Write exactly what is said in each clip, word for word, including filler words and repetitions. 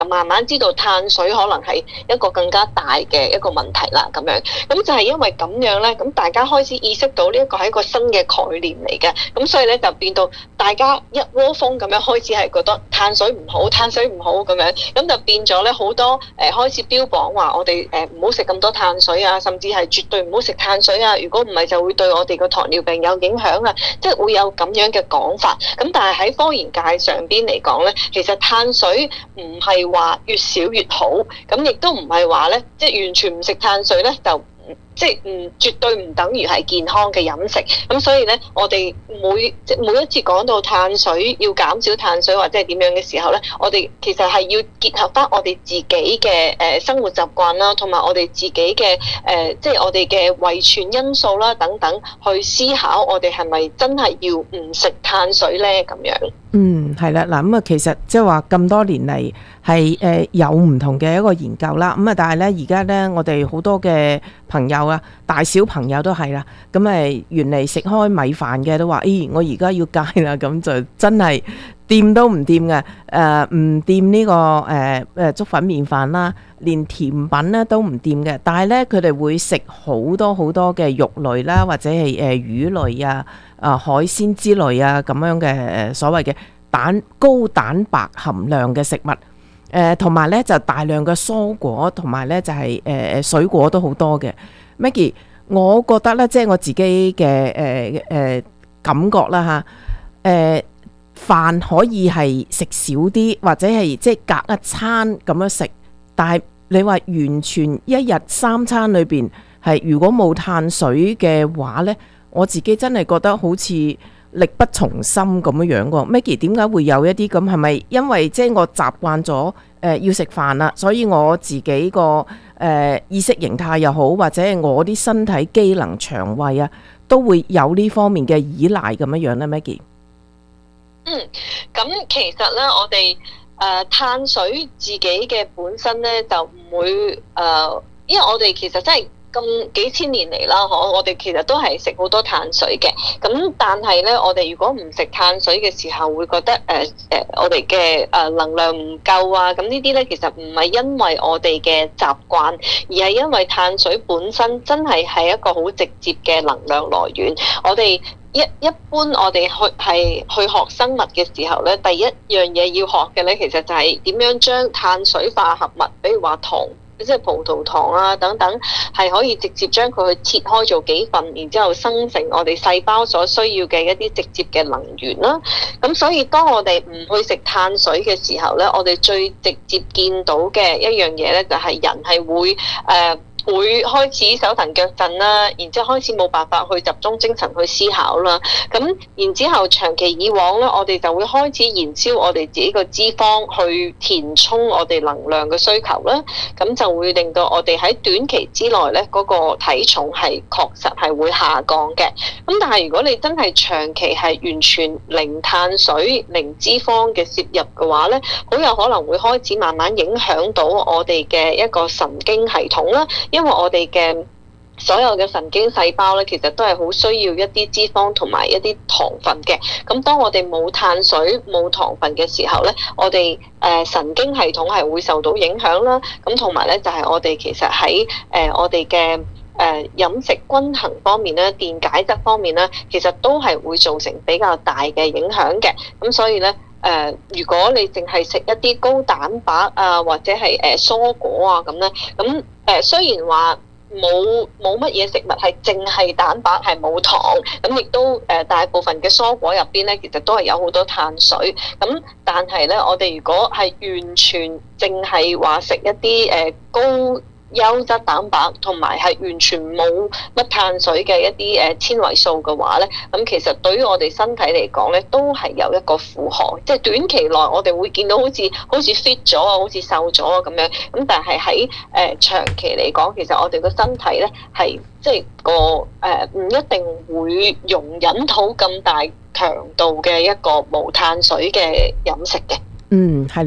慢慢知道碳水可能係一個更加大嘅一個問題啦，咁樣，咁就係因為咁樣咧，咁大家開始意識到呢一個係一個新嘅概念嚟嘅，咁所以咧就變到大家一窩蜂咁樣開始係覺得碳水唔好，碳水唔好咁樣，咁就變咗咧好多誒、呃、開始標榜話我哋誒唔好食咁多碳水啊，甚至係絕對唔好食碳水啊，如果唔係就會對我哋個糖尿病有影響啊，即係會有咁樣嘅講法。咁但係喺科研界上邊嚟講咧，其實碳水唔係話越少越好，咁亦都唔係話咧，即係完全唔食碳水咧就即係唔絕對唔等於係健康嘅飲食。咁所以咧，我哋每即每一次講到碳水要減少碳水或者係點樣嘅時候咧，我哋其實係要結合翻我哋自己嘅誒生活習慣啦，同埋我哋自己嘅誒即係我哋嘅遺傳因素啦等等，去思考我哋係咪真係要唔食碳水咧咁樣。 嗯，係啦，嗱咁啊，其實即係話咁多年嚟係誒有唔同嘅一個研究啦，咁啊，但係咧而家咧我哋好多嘅朋友啊，大小朋友都係啦，咁誒原嚟食開米飯嘅都話，咦、哎，我而家要戒啦，咁就真係掂都唔掂嘅，誒唔掂呢個誒誒粥粉麵飯啦，連甜品咧都唔掂嘅，但係咧佢哋會食好多好多嘅肉類啦，或者係誒魚類啊。啊海鮮之類啊咁樣嘅誒所謂嘅蛋高蛋白含量嘅食物，誒同埋咧就大量嘅蔬果，同埋咧就係誒誒水果都好多嘅。Maggie，我覺得咧即係我自己嘅誒誒感覺啦嚇，誒飯可以係食少啲，或者係即係隔一餐咁樣食，但係你話完全一日三餐裏邊係如果冇碳水嘅話咧，我自己真係覺得好似力不從心咁樣樣喎。Maggie 點解會有一啲咁？係咪因為即係我習慣咗誒、呃、要食飯啦，所以我自己個誒、呃、意識形態又好，或者係我啲身體機能腸胃啊，都會有呢方面嘅依賴咁樣樣咧？Maggie， 嗯，咁其實咧，我哋誒、呃、碳水自己嘅本身咧就唔會誒、呃，因為我哋其實真係。咁幾千年嚟啦，嗬！我哋其實都係食好多碳水嘅。咁但係咧，我哋如果唔食碳水嘅時候，會覺得誒誒、呃呃，我哋嘅誒能量唔夠啊。咁呢啲咧，其實唔係因為我哋嘅習慣，而係因為碳水本身真係係一個好直接嘅能量來源。我哋一一般我哋去係去學生物嘅時候咧，第一樣嘢要學嘅咧，其實就係點樣將碳水化合物，比如話糖。即係葡萄糖啊等等，係可以直接將佢去切開做幾份，然之後生成我哋細胞所需要嘅一啲直接嘅能源啦。咁所以當我哋唔去食碳水嘅時候咧，我哋最直接見到嘅一樣嘢咧，就係人係會誒。呃會開始手騰腳震啦，然之後開始冇辦法去集中精神去思考啦。咁然之後長期以往咧，我哋就會開始燃燒我哋自己個脂肪去填充我哋能量嘅需求啦。咁就會令到我哋喺短期之內咧，嗰個體重係確實係會下降嘅。咁但係如果你真係長期係完全零碳水、零脂肪嘅攝入嘅話咧，好有可能會開始慢慢影響到我哋嘅一個神經系統啦。因為我哋嘅所有嘅神經細胞咧，其實都係好需要一啲脂肪同埋一啲糖分嘅。咁當我哋冇碳水、冇糖分嘅時候咧，我哋誒神經系統係會受到影響啦。咁同埋咧，就係我哋其實喺誒我哋嘅誒飲食均衡方面咧、電解質方面咧，其實都係會造成比較大嘅影響嘅。咁所以咧。誒、呃，如果你淨係食一啲高蛋白啊，或者係誒、呃、蔬果啊咁咧，咁誒、呃、雖然話冇冇乜嘢食物係淨係蛋白係冇糖，咁亦都誒、呃、大部分嘅蔬果入邊咧，其實都係有好多碳水。咁但係咧，我哋如果係完全淨係話食一啲誒、呃、高優質蛋白同埋係完全冇乜碳水嘅一啲誒纖維素嘅話咧，咁其實對於我哋身體嚟講咧，都係有一個負荷。即係短期內我哋會見到好似好似 fit 咗啊，好似瘦咗啊咁樣。咁但係喺誒長期嚟講，其實我哋個身體咧係即係個誒唔一定會容忍到咁大強度嘅一個無碳水嘅飲食嘅。 嗯，係啦。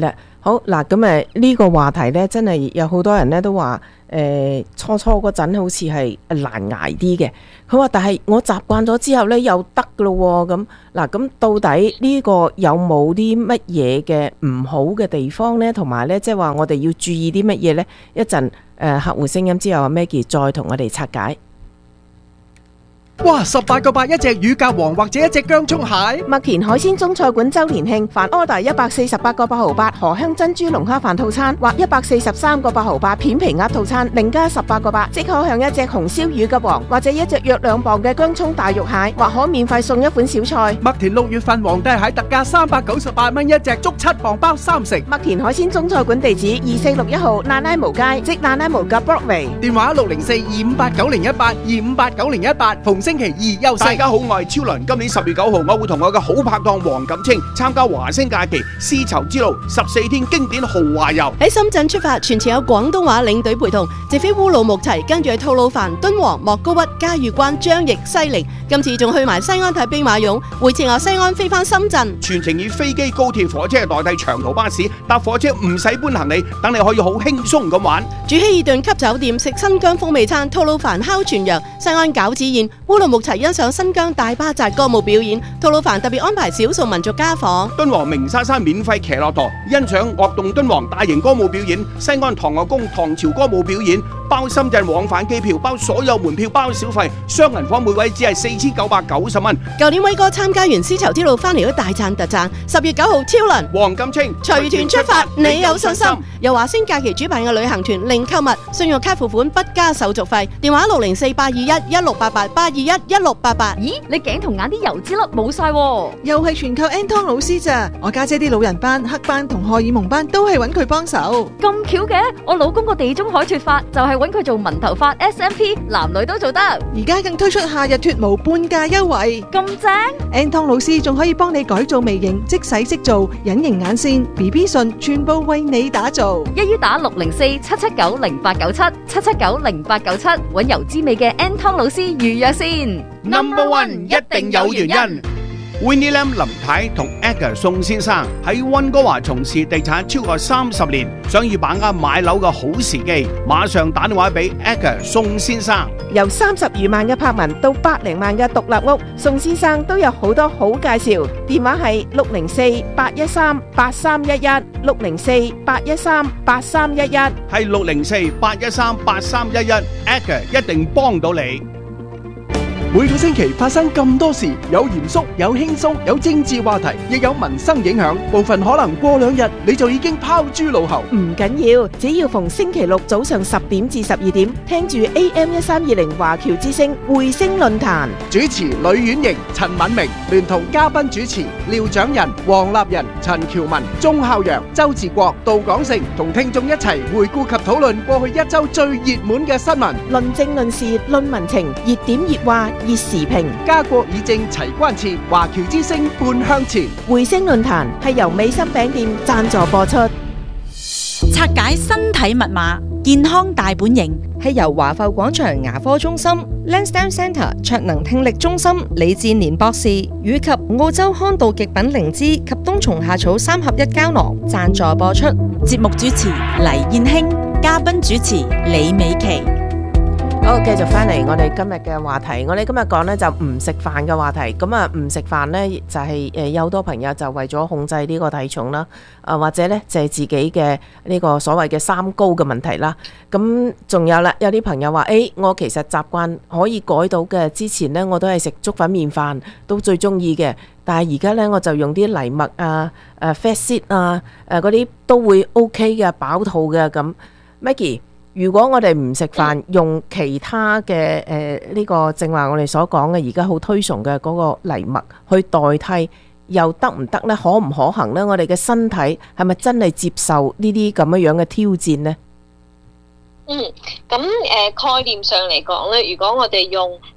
好嗱，咁誒呢個話題呢，真係有好多人呢都話誒、呃、初初嗰陣好似係難捱啲嘅。佢話但係我習慣咗之後呢，又得噶咯喎。咁嗱，咁到底呢個有冇啲乜嘢嘅唔好嘅地方呢？同埋呢，即係話我哋要注意啲乜嘢呢？一陣誒、呃、客戶聲音之後，阿 Maggie 再同我哋拆解。 哇！十八個八一隻乳鴿王或者一隻薑蔥蟹。 麥田海鮮中菜館周年慶，凡 order 一百四十八個八毫八荷香珍珠龍蝦飯套餐，或一百四十三個八毫八片皮鴨套餐，另加十八個八，即可享一隻紅燒乳鴿王或者一隻約兩磅嘅薑蔥大肉蟹，或可免費送一款小菜。 麥田六月份皇帝蟹特價三百九十八蚊一隻，足七磅包三成。 麥田海鮮中菜館地址二四六一號那拉無街，即那拉無夾 Broadway。 電話六零四二五八九零一八二五八九零一八，逢星期二休息。 大家好，我係超倫。今年十月九號，我會同我嘅好拍檔黃錦清參加華星假期絲綢之路十四天經典豪華遊。 喺深圳出發，全程有廣東話領隊陪同，直飛烏魯木齊，跟住去吐魯番、敦煌、莫高窟、嘉峪關、張掖、西寧。今次仲去埋西安睇兵馬俑，回程由西安飛翻深圳。 全程以飛機、高鐵、火車代替長途巴士，搭火車唔使搬行李，等你可以好輕鬆咁玩。 住希爾頓級酒店，食新疆風味餐，吐魯番烤全羊，西安餃子宴，烏魯木齊欣賞新疆大巴扎歌舞表演，吐魯番特別安排少數民族家訪。 敦煌鳴沙山免費騎駱駝，欣賞樂動敦煌大型歌舞表演。西安唐樂宮唐朝歌舞表演，包深圳往返機票，包所有門票，包小費，雙人房每位只係四千九百九十蚊。 舊年威哥參加完絲綢之路翻嚟都大讚特讚。十月九號超輪黃錦清隨團出發，你有信心？由華星假期主辦嘅旅行團，零購物，信用卡付款不加手續費。電話六零四八二一一六八八八二一一六八八。 咦，你頸同眼啲油脂粒冇晒喎， 又係全靠 Anton 老師咋？我家姐啲老人斑、黑斑同荷爾蒙斑都係揾佢幫手。 咁巧嘅，我老公個地中海脫髮就係揾佢做紋頭髮 S M P， 男女都做得。 而家更推出夏日脫毛半價優惠， 咁正 ！Anton 老師仲可以幫你改造微型，即洗即做，隱形眼線、B B 唇，全部為你打造。 一於打六零四七七九零八九七七七九零八九七，揾油脂味嘅 Anton 老師預約先。 Number One 一定有原因。Winnie Lam 林太同 Edgar 宋先生喺溫哥華從事地產超過三十年，想要把握買樓嘅好時機，馬上打電話俾 Edgar 宋先生。 由三十餘萬嘅柏文到百零萬嘅獨立屋，宋先生都有好多好介紹。電話係六零四八一三八三一一，六零四八一三八三一一， 係六零四八一三八三一一 ，Edgar 一定幫到你。 每個星期發生咁多事，有嚴肅，有輕鬆，有政治話題，亦有民生影響。部分可能過兩日你就已經拋諸腦後。 唔緊要，只要逢星期六早上十點至十二點，聽住 A M 一三二零華僑之聲匯聲論壇， 主持呂婉瑩、陳敏明，聯同嘉賓主持廖長仁、黃立仁、陳喬文、鐘孝陽、周志國、杜廣成，同聽眾一齊回顧及討論過去一周最熱門嘅新聞， 論政論事論民情，熱點熱話熱時評， 家國議政齊關切，華僑之聲半向前。 匯聲論壇係由美心餅店贊助播出。 拆解身體密碼，健康大本營係由華埠廣場牙科中心、Lansdowne Centre 卓能聽力中心李志年博士以及澳洲康道極品靈芝及冬蟲夏草三合一膠囊贊助播出。 節目主持黎燕卿，嘉賓主持李美琪。 好，繼續翻嚟我哋今日嘅話題。我哋今日講呢就唔食飯嘅話題。咁啊，唔食飯呢就係誒有好多朋友就為咗控制呢個體重啦，啊或者呢就係自己嘅呢個所謂嘅三高嘅問題啦。咁仲有啦，有啲朋友話：誒，我其實習慣可以改到嘅，之前呢我都係食粥粉麵飯，都最中意嘅。但係而家呢我就用啲藜麥啊、誒 flaxseed 啊、誒嗰啲都會 OK 嘅，飽肚嘅咁。Maggie，如果我哋唔食飯，用其他嘅誒呢個正話我哋所講嘅而家好推崇嘅嗰個藜麥去代替，又得唔得呢？可唔可行呢？我哋嘅身體係咪真係接受呢啲咁樣樣嘅挑戰呢？ 嗯，咁誒、呃、概念上嚟講咧，如果我哋用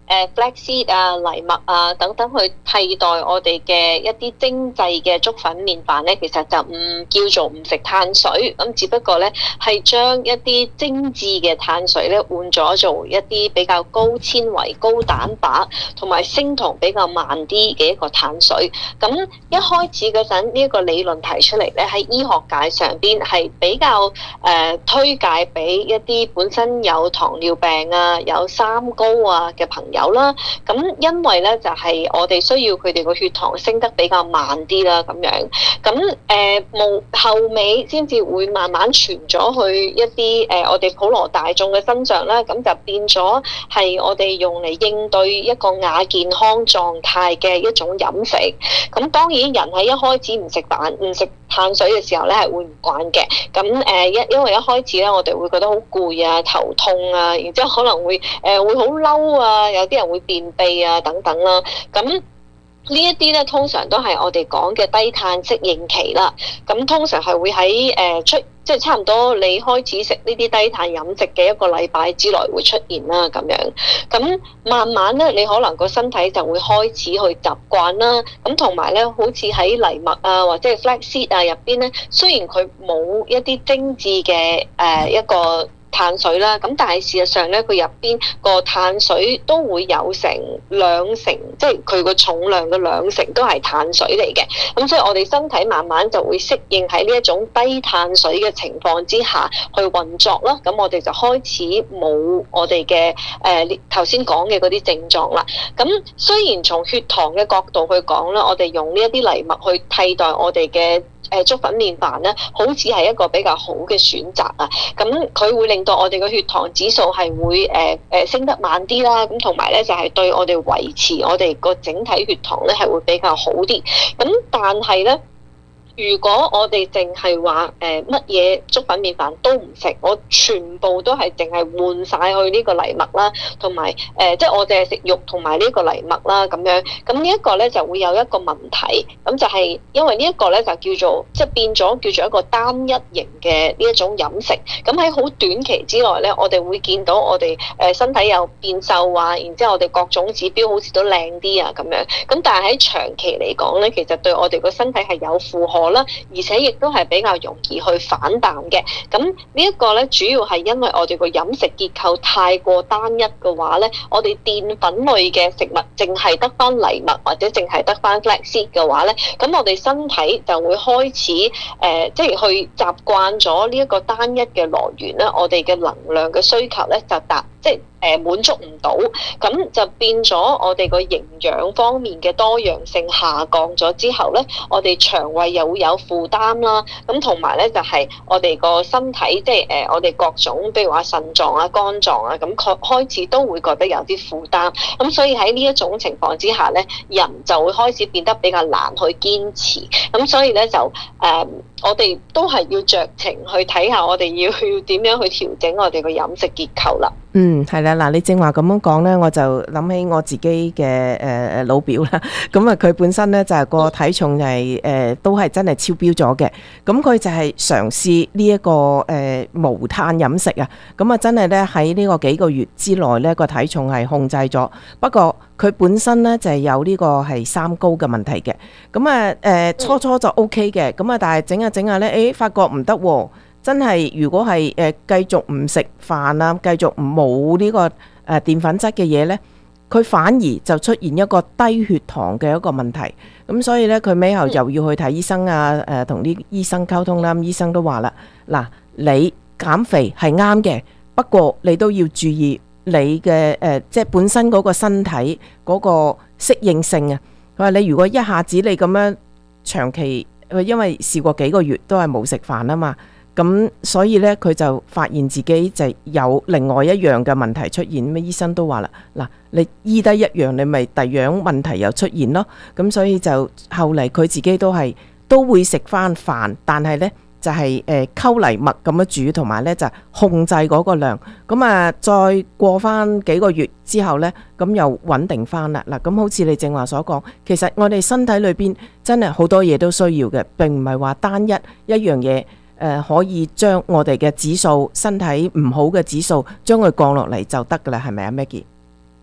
誒 flaxseed 啊、藜麥啊等等去替代我哋嘅一啲精製嘅粥粉麵飯咧，其實就唔叫做唔食碳水，咁只不過咧係將一啲精緻嘅碳水咧換咗做一啲比較高纖維、高蛋白同埋升糖比較慢啲嘅一個碳水。咁一開始嗰陣呢一個理論提出嚟咧，喺醫學界上邊係比較誒、呃、推介俾一啲本身有糖尿病啊、有三高啊嘅朋友啦。咁因為咧就係、是、我哋需要佢哋個血糖升得比較慢啲啦，咁樣。咁誒冇後尾先至會慢慢傳咗去一啲誒、呃、我哋普羅大眾嘅身上啦，咁就變咗係我哋用嚟應對一個亞健康狀態嘅一種飲食。咁當然人喺一開始唔食飯唔食碳水嘅時候咧係會唔慣嘅。咁誒一因為一開始咧我哋會覺得好攰啊、頭痛啊，然之後可能會誒、呃、會好嬲啊，有啲人會便秘啊等等啦。咁呢一啲咧，通常都係我哋講嘅低碳適應期啦。咁通常係會喺誒、呃、出，即係差唔多你開始食呢啲低碳飲食嘅一個禮拜之內會出現啦，咁樣。咁慢慢咧，你可能個身體就會開始去習慣啦。咁同埋咧，好似喺藜麥啊或者係 flaxseed 啊入邊咧，雖然佢冇一啲精緻嘅誒一個碳水啦，咁但係事實上咧，佢入邊個碳水都會有成兩成，即係佢個重量嘅兩成都係碳水嚟嘅。咁所以我哋身體慢慢就會適應喺呢一種低碳水嘅情況之下去運作啦。咁我哋就開始冇我哋嘅誒頭先講嘅嗰啲症狀啦。咁雖然從血糖嘅角度去講啦，我哋用呢一啲藜麥去替代我哋嘅誒粥粉麵飯咧，好似係一個比較好嘅選擇啊！咁佢會令到我哋嘅血糖指數係會誒誒、呃、升得慢啲啦，咁同埋咧就係、是、對我哋維持我哋個整體血糖咧係會比較好啲。咁但係咧，如果我哋淨係話誒乜嘢粥粉麵飯都唔食，我全部都係淨係換晒去呢個藜麥啦，同埋誒即係我淨係食肉同埋呢個藜麥啦咁樣，咁呢一個咧就會有一個問題，咁就係因為呢一個咧就叫做即係變咗叫做一個單一型嘅呢一種飲食，咁喺好短期之內咧，我哋會見到我哋誒身體又變瘦啊，然之後我哋各種指標好似都靚啲啊咁樣，咁但係喺長期嚟講咧，其實對我哋個身體係有負荷啦，而且亦都係比較容易去反彈嘅。咁呢一個咧，主要係因為我哋個飲食結構太過單一嘅話咧，我哋澱粉類嘅食物淨係得翻藜麥或者淨係得翻 flaxseed 嘅話咧，咁我哋身體就會開始誒、呃，即係去習慣咗呢一個單一嘅來源咧，我哋嘅能量嘅需求咧就達即係誒滿足唔到，咁就變咗我哋個營養方面嘅多樣性下降咗之後咧，我哋腸胃又會有負擔啦，咁同埋咧就係、是、我哋個身體即係誒我哋各種，譬如話腎臟啊、肝臟啊，咁開開始都會覺得有啲負擔，咁所以喺呢一種情況之下咧，人就會開始變得比較難去堅持，咁所以咧就誒、呃、我哋都係要酌情去睇下，我哋要要點樣去調整我哋個飲食結構啦。 嗯，係啦，嗱，你正話咁樣講呢，我就諗起我自己嘅誒誒老表啦。咁啊，佢本身呢，就係、是、個體重就係、是、誒、呃、都係真係超標咗嘅。咁佢就係嘗試呢一個誒、呃、無碳飲食啊。咁啊，真係呢，喺呢個幾個月之內呢，個體重係控制咗。不過佢本身呢，就係、是、有呢個係三高嘅問題嘅。咁啊誒初初就 O K 嘅，咁啊但係整下整下呢，誒發覺唔得喎。真係如果係誒繼續唔食飯啊，繼續冇呢個誒澱粉質嘅嘢呢，佢反而就出現一個低血糖嘅一個問題。咁所以呢，佢尾後又要去睇醫生啊，誒同啲醫生溝通啦。咁醫生都話啦，嗱，你減肥係啱嘅，不過你都要注意你嘅誒即係本身嗰個身體嗰個適應性啊。佢話你如果一下子你咁樣長期，因為試過幾個月都係冇食飯啊嘛。咁所以咧，佢就發現自己就有另外一樣嘅問題出現。咩醫生都話啦，嗱，你醫得一樣，你咪第二樣問題又出現咯。咁所以就後嚟佢自己都係都會食翻飯，但係咧就係誒溝藜麥咁樣煮，同埋咧就控制嗰個量。咁啊，再過翻幾個月之後咧，咁又穩定翻啦。嗱，咁好似你正話所講，其實我哋身體裏邊真係好多嘢都需要嘅，並唔係話單一一樣嘢。誒、呃、可以將我哋嘅指數，身體唔好嘅指數，將佢降落嚟就得㗎啦，係咪啊 Maggie？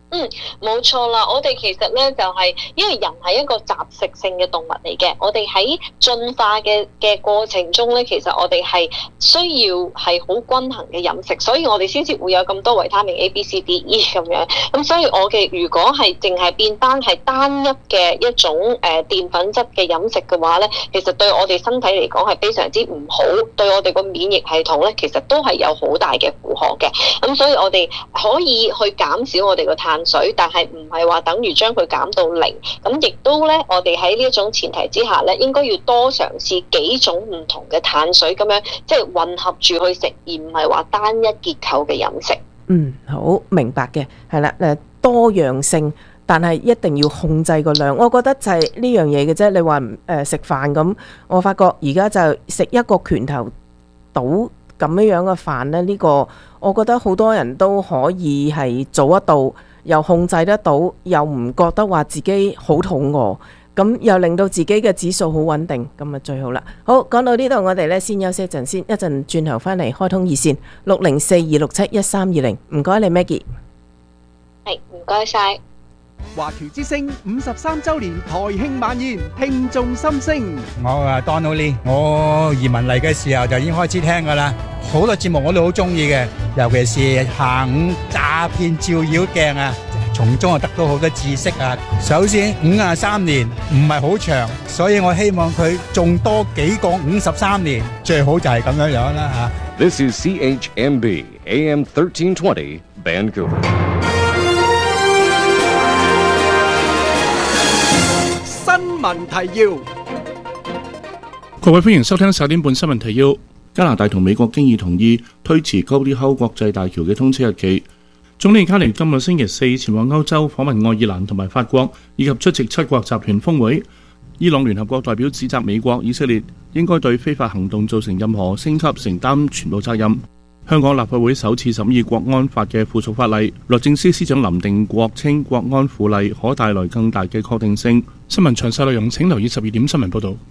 嗯，冇錯啦。我哋其實咧就係、是、因為人係一個雜食性嘅動物嚟嘅，我哋喺進化嘅嘅過程中咧，其實我哋係需要係好均衡嘅飲食，所以我哋先至會有咁多維他命 A、B、C、D、E 咁樣。咁所以我嘅如果係淨係變單係單一嘅一種誒、呃、澱粉質嘅飲食嘅話咧，其實對我哋身體嚟講係非常之唔好，對我哋個免疫系統咧其實都係有好大嘅負荷嘅。咁所以我哋可以去減少我哋個碳水，但係唔係話等於將佢減到零。咁亦都咧，我哋喺呢一種前提之下咧，應該要多嘗試幾種唔同嘅碳水，咁樣即係混合住去食，而唔係話單一結構嘅飲食。 嗯，好明白嘅，係啦，誒多樣性，但係一定要控制個量。我覺得就係呢樣嘢嘅啫。你話誒食飯咁，我發覺而家就食一個拳頭倒咁樣樣嘅飯咧，呢個我覺得好多人都可以係做得到，又控制得到，又唔覺得話自己好肚餓，咁又令到自己嘅指數好穩定，咁啊最好啦。好，講到呢度，我哋咧先休息一陣先，一陣轉頭翻嚟開通熱線六零四二六七一三二零，唔該你 Maggie。 係，唔該晒。 華僑之聲五十三週年台慶晚宴，聽眾心聲。 我啊 Donald Lee， 我移民嚟嘅時候就已經開始聽噶啦，好多節目我都好中意嘅，尤其是下午詐騙照妖鏡啊，從中啊得到好多知識啊。首先五十三年唔係好長，所以我希望佢仲多幾個五十三年，最好就係咁樣樣啦吓。 This is C H M B A M thirteen twenty Vancouver。 新聞提要， 各位歡迎收聽十點半新聞提要。加拿大同美國經已同意推遲高啲口國際大橋嘅通車日期。總理卡尼今個星期四前往歐洲訪問愛爾蘭同埋法國，以及出席七國集團峰會。伊朗聯合國代表指責美國、以色列應該對非法行動造成任何升級承擔全部責任。香港立法會首次審議國安法嘅附屬法例，律政司司長林定國稱國安附例可帶來更大嘅確定性。新聞詳細內容請留意十二點新聞報導。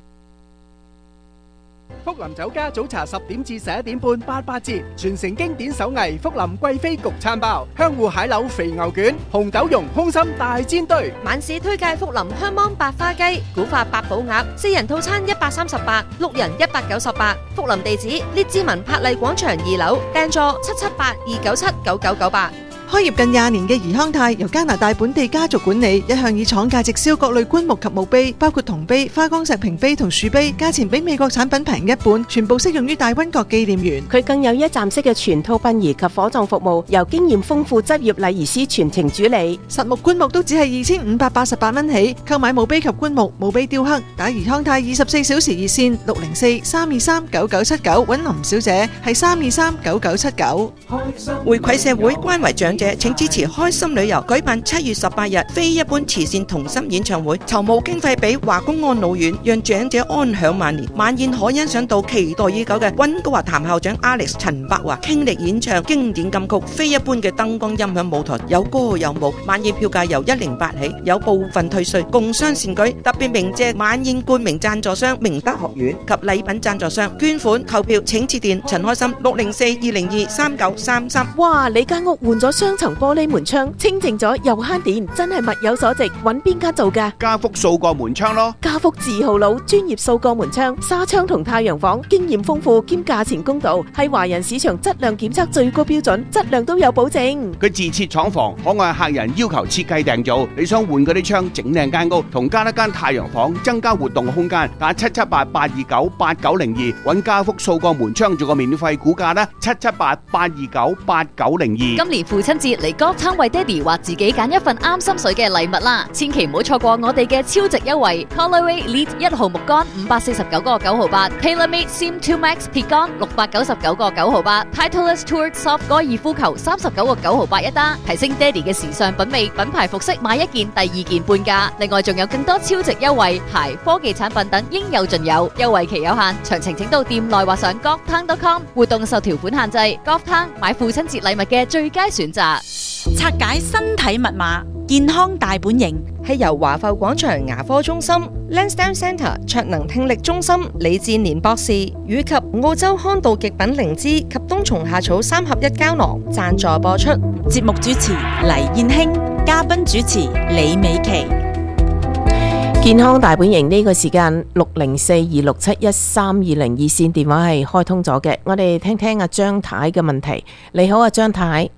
福林酒家早茶十點至十一點半八八折，全城經典手藝福林貴妃焗餐包、香芋蟹柳肥牛卷、紅豆蓉空心大煎堆。 晚市推介福林香芒白花雞、古法八寶鴨，四人套餐一百三十八，六人一百九十八。福林地址：列治文柏麗廣場二樓，訂座七七八二九七九九九八。 開業近廿年嘅怡康泰由加拿大本地家族管理，一向以廠價直銷各類棺木及墓碑，包括銅碑、花崗石屏碑同樹碑，價錢比美國產品平一半，全部適用於大溫國紀念園。 佢更有一站式嘅全套殯儀及火葬服務，由經驗豐富執業禮儀師全程主理。 實木棺木都只係二千五百八十八蚊起，購買墓碑及棺木、墓碑雕刻，打怡康泰二十四小時熱線六零四三二三九九七九，揾林小姐係三二三九九七九。 回饋社會，關懷長者，請支持開心旅遊舉辦七月十八日非一般慈善同心演唱會，籌募經費俾華公安老院，讓長者安享晚年。晚宴可欣賞到期待已久嘅溫哥華譚校長 Alex 陳柏華傾力演唱經典金曲，非一般嘅燈光音響舞台，有歌有舞。晚宴票價由一零八起，有部分退稅，共襄善舉。特別鳴謝晚宴冠名贊助商明德學院及禮品贊助商，捐款購票請致電陳開心六零四二零二三九三三。 哇！你間屋換咗雙層玻璃門窗，清淨咗又慳電，真係物有所值。揾邊間做㗎？ 家福數個門窗咯。 家福字號佬，專業數個門窗、紗窗同太陽房，經驗豐富兼價錢公道，係華人市場質量檢測最高標準，質量都有保證。 佢自設廠房，可按客人要求設計訂造。你想換嗰啲窗整靚間屋，同加一間太陽房，增加活動空間，打七七八八二九八九零二，揾家福數個門窗做個免費估價啦，七七八八二九八九零二。 今年父親節嚟Golf Town為爹哋或自己揀一份啱心水嘅禮物啦，千祈唔好錯過我哋嘅超值優惠 Callaway Elite 一號木杆五百四十九個九毫八 TaylorMade Sim two Max 鐵杆六百九十九個九毫八 Titleist Tour Soft 高爾夫球三十九個九毫八一打，提升爹哋嘅時尚品味，品牌服飾買一件第二件半價。另外仲有更多超值優惠，鞋、科技產品等應有盡有，優惠期有限，詳情請到店內或上 golf town dot com。 活動受條款限制。Golf Town 買父親節禮物嘅最佳選擇。 拆解身體密碼，健康大本營係由華埠廣場牙科中心、Lansdowne Centre 卓能聽力中心李志年博士以及澳洲康道極品靈芝及冬蟲夏草三合一膠囊贊助播出。 節目主持黎燕卿。 嘉賓主持李美琪。 健康大本營呢個時間六零四二六七一三二零二線電話係開通咗嘅，我哋聽聽阿張太嘅問題。你好啊，張太。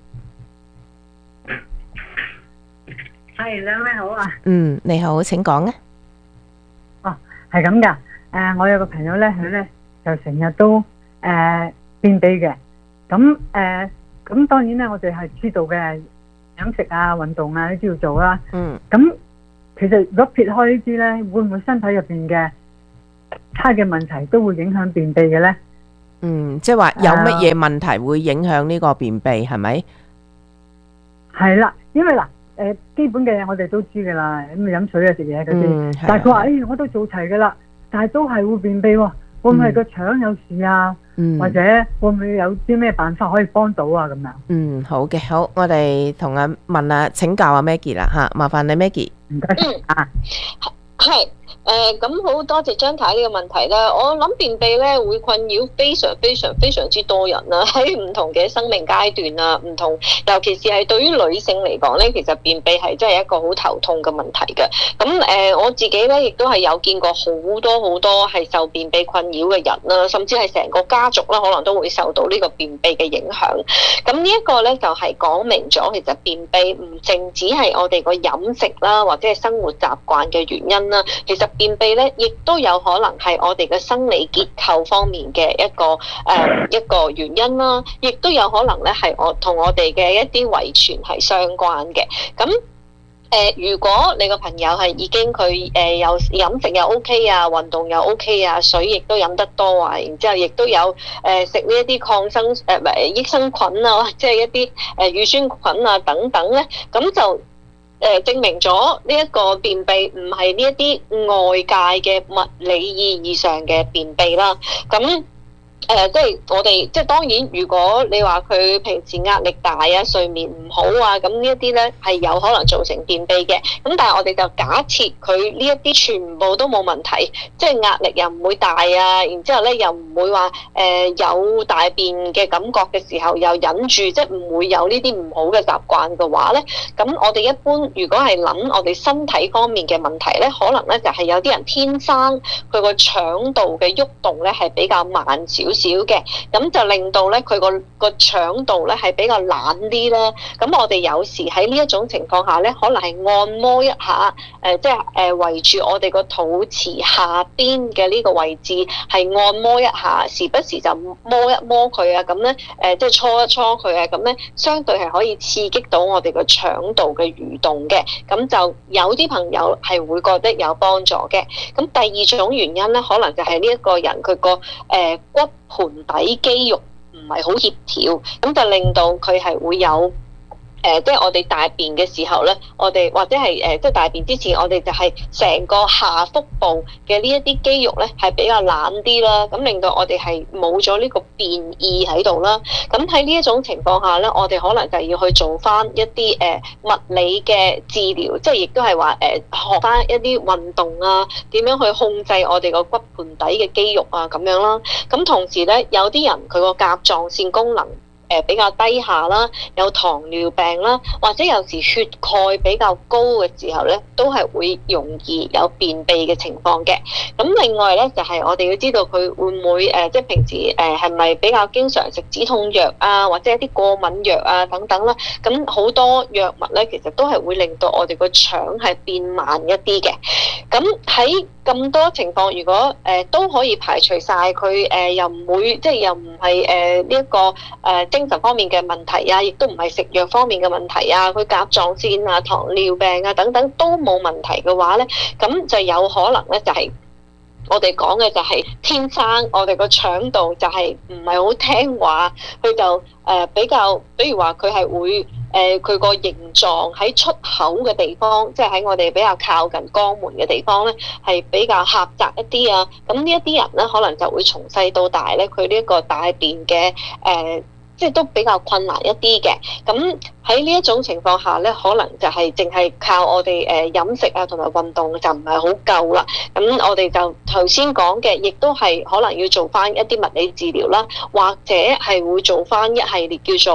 係，兩位好啊。 嗯，你好，請講啊。 哦，係咁噶。誒、呃，我有個朋友咧，佢咧就成日都誒、呃、便秘嘅。咁誒，咁、呃、當然咧，我哋係知道嘅，飲食啊、運動啊都要做啦。 嗯。 咁其實如果撇開呢啲咧，會唔會身體入邊嘅差嘅問題都會影響便秘嘅咧？ 嗯，即係話有乜嘢問題會影響呢個便秘係咪？ 係啦，因為嗱。誒，基本嘅嘢我哋都知噶啦，咁飲水啊、食嘢嗰啲。嗯、但係佢話誒，我都做齊噶啦，但係都係會便秘喎，會唔會係個腸有事啊？嗯、或者會唔會有啲咩辦法可以幫到啊？咁樣。嗯， 好嘅，好，我哋同阿問啊，請教阿 Maggie 啦吓，麻煩你 Maggie。 唔該。嗯啊， 係。誒咁好多謝張太呢個問題咧，我諗便秘咧會困擾非常非常非常之多人啦，喺唔同嘅生命階段啊，唔同，尤其是係對於女性嚟講咧，其實便秘係真係一個好頭痛嘅問題嘅。咁誒、呃、我自己咧亦都係有見過好多好多係受便秘困擾嘅人啦，甚至係成個家族啦，可能都會受到呢個便秘嘅影響。咁呢一個咧就係、是、講明咗，其實便秘唔淨止係我哋個飲食啦，或者係生活習慣嘅原因啦，其實便秘咧，亦都有可能係我哋嘅生理結構方面嘅一個誒、呃、一個原因啦，亦都有可能咧係我同我哋嘅一啲遺傳係相關嘅。咁誒、呃，如果你個朋友係已經佢誒有飲食又 OK 啊，運動又 OK 啊，水亦都飲得多啊，然之後亦都有誒食呢一啲抗生誒唔係益生菌啊，即係一啲誒乳酸菌啊等等咧，咁就。誒證明咗呢一個便秘唔係呢一啲外界嘅物理意義上嘅便秘啦，咁。誒、呃，即係我哋，即係當然，如果你話佢平時壓力大啊、睡眠唔好啊，咁呢一啲咧係有可能造成便秘嘅。咁但係我哋就假設佢呢一啲全部都冇問題，即係壓力又唔會大啊，然之後咧又唔會話誒、呃、有大便嘅感覺嘅時候又忍住，即係唔會有呢啲唔好嘅習慣嘅話咧，咁我哋一般如果係諗我哋身體方面嘅問題咧，可能咧就係有啲人天生佢個腸道嘅喐動咧係比較慢少少嘅，咁就令到咧佢個個腸道咧係比較懶啲啦。咁我哋有時喺呢一種情況下咧，可能係按摩一下，誒、呃、即係誒圍住我哋個肚臍下邊嘅呢個位置，係按摩一下，時不時就摸一摸佢啊，咁咧誒即係搓一搓佢啊，咁咧相對係可以刺激到我哋個腸道嘅蠕動嘅。咁就有啲朋友係會覺得有幫助嘅。咁第二種原因咧，可能就係呢一個人佢個誒骨盆底肌肉唔係好協調，咁就令到佢係會有。誒、呃，即係我哋大便嘅時候咧，我哋或者係誒、呃，即係大便之前，我哋就係成個下腹部嘅呢一啲肌肉咧，係比較懶啲啦，咁令到我哋係冇咗呢個便意喺度啦。咁喺呢一種情況下咧，我哋可能就要去做翻一啲誒、呃、物理嘅治療，即係亦都係話誒學翻一啲運動啊，點樣去控制我哋個骨盆底嘅肌肉啊咁樣啦。咁同時咧，有啲人佢個甲狀腺功能誒比較低下啦，有糖尿病啦，或者有時血鈣比較高嘅時候咧，都係會容易有便秘嘅情況嘅。咁另外咧，就係、是、我哋要知道佢會唔會誒、呃，即係平時誒係咪比較經常食止痛藥啊，或者一啲過敏藥啊等等啦。咁好多藥物咧，其實都係會令到我哋個腸係變慢一啲嘅。咁喺咁多情況，如果誒、呃、都可以排除晒佢誒，又唔會即係又唔係誒呢一個誒、呃、精神方面嘅問題啊，亦都唔係食藥方面嘅問題啊，佢甲狀腺啊、糖尿病啊等等都冇問題嘅話咧，咁就有可能咧就係、是。我哋講嘅就係天生我哋個腸道就係唔係好聽話，佢就誒、呃、比較，比如話佢係會誒佢個形狀喺出口嘅地方，即係喺我哋比較靠近肛門嘅地方咧，係比較狹窄一啲啊。咁呢一啲人咧，可能就會從細到大咧，佢呢一個大便嘅誒。呃即係都比較困難一啲嘅，咁喺呢一種情況下咧，可能就係淨係靠我哋誒飲食啊同埋運動就唔係好夠啦。咁我哋就頭先講嘅，亦都係可能要做翻一啲物理治療啦，或者係會做翻一系列叫做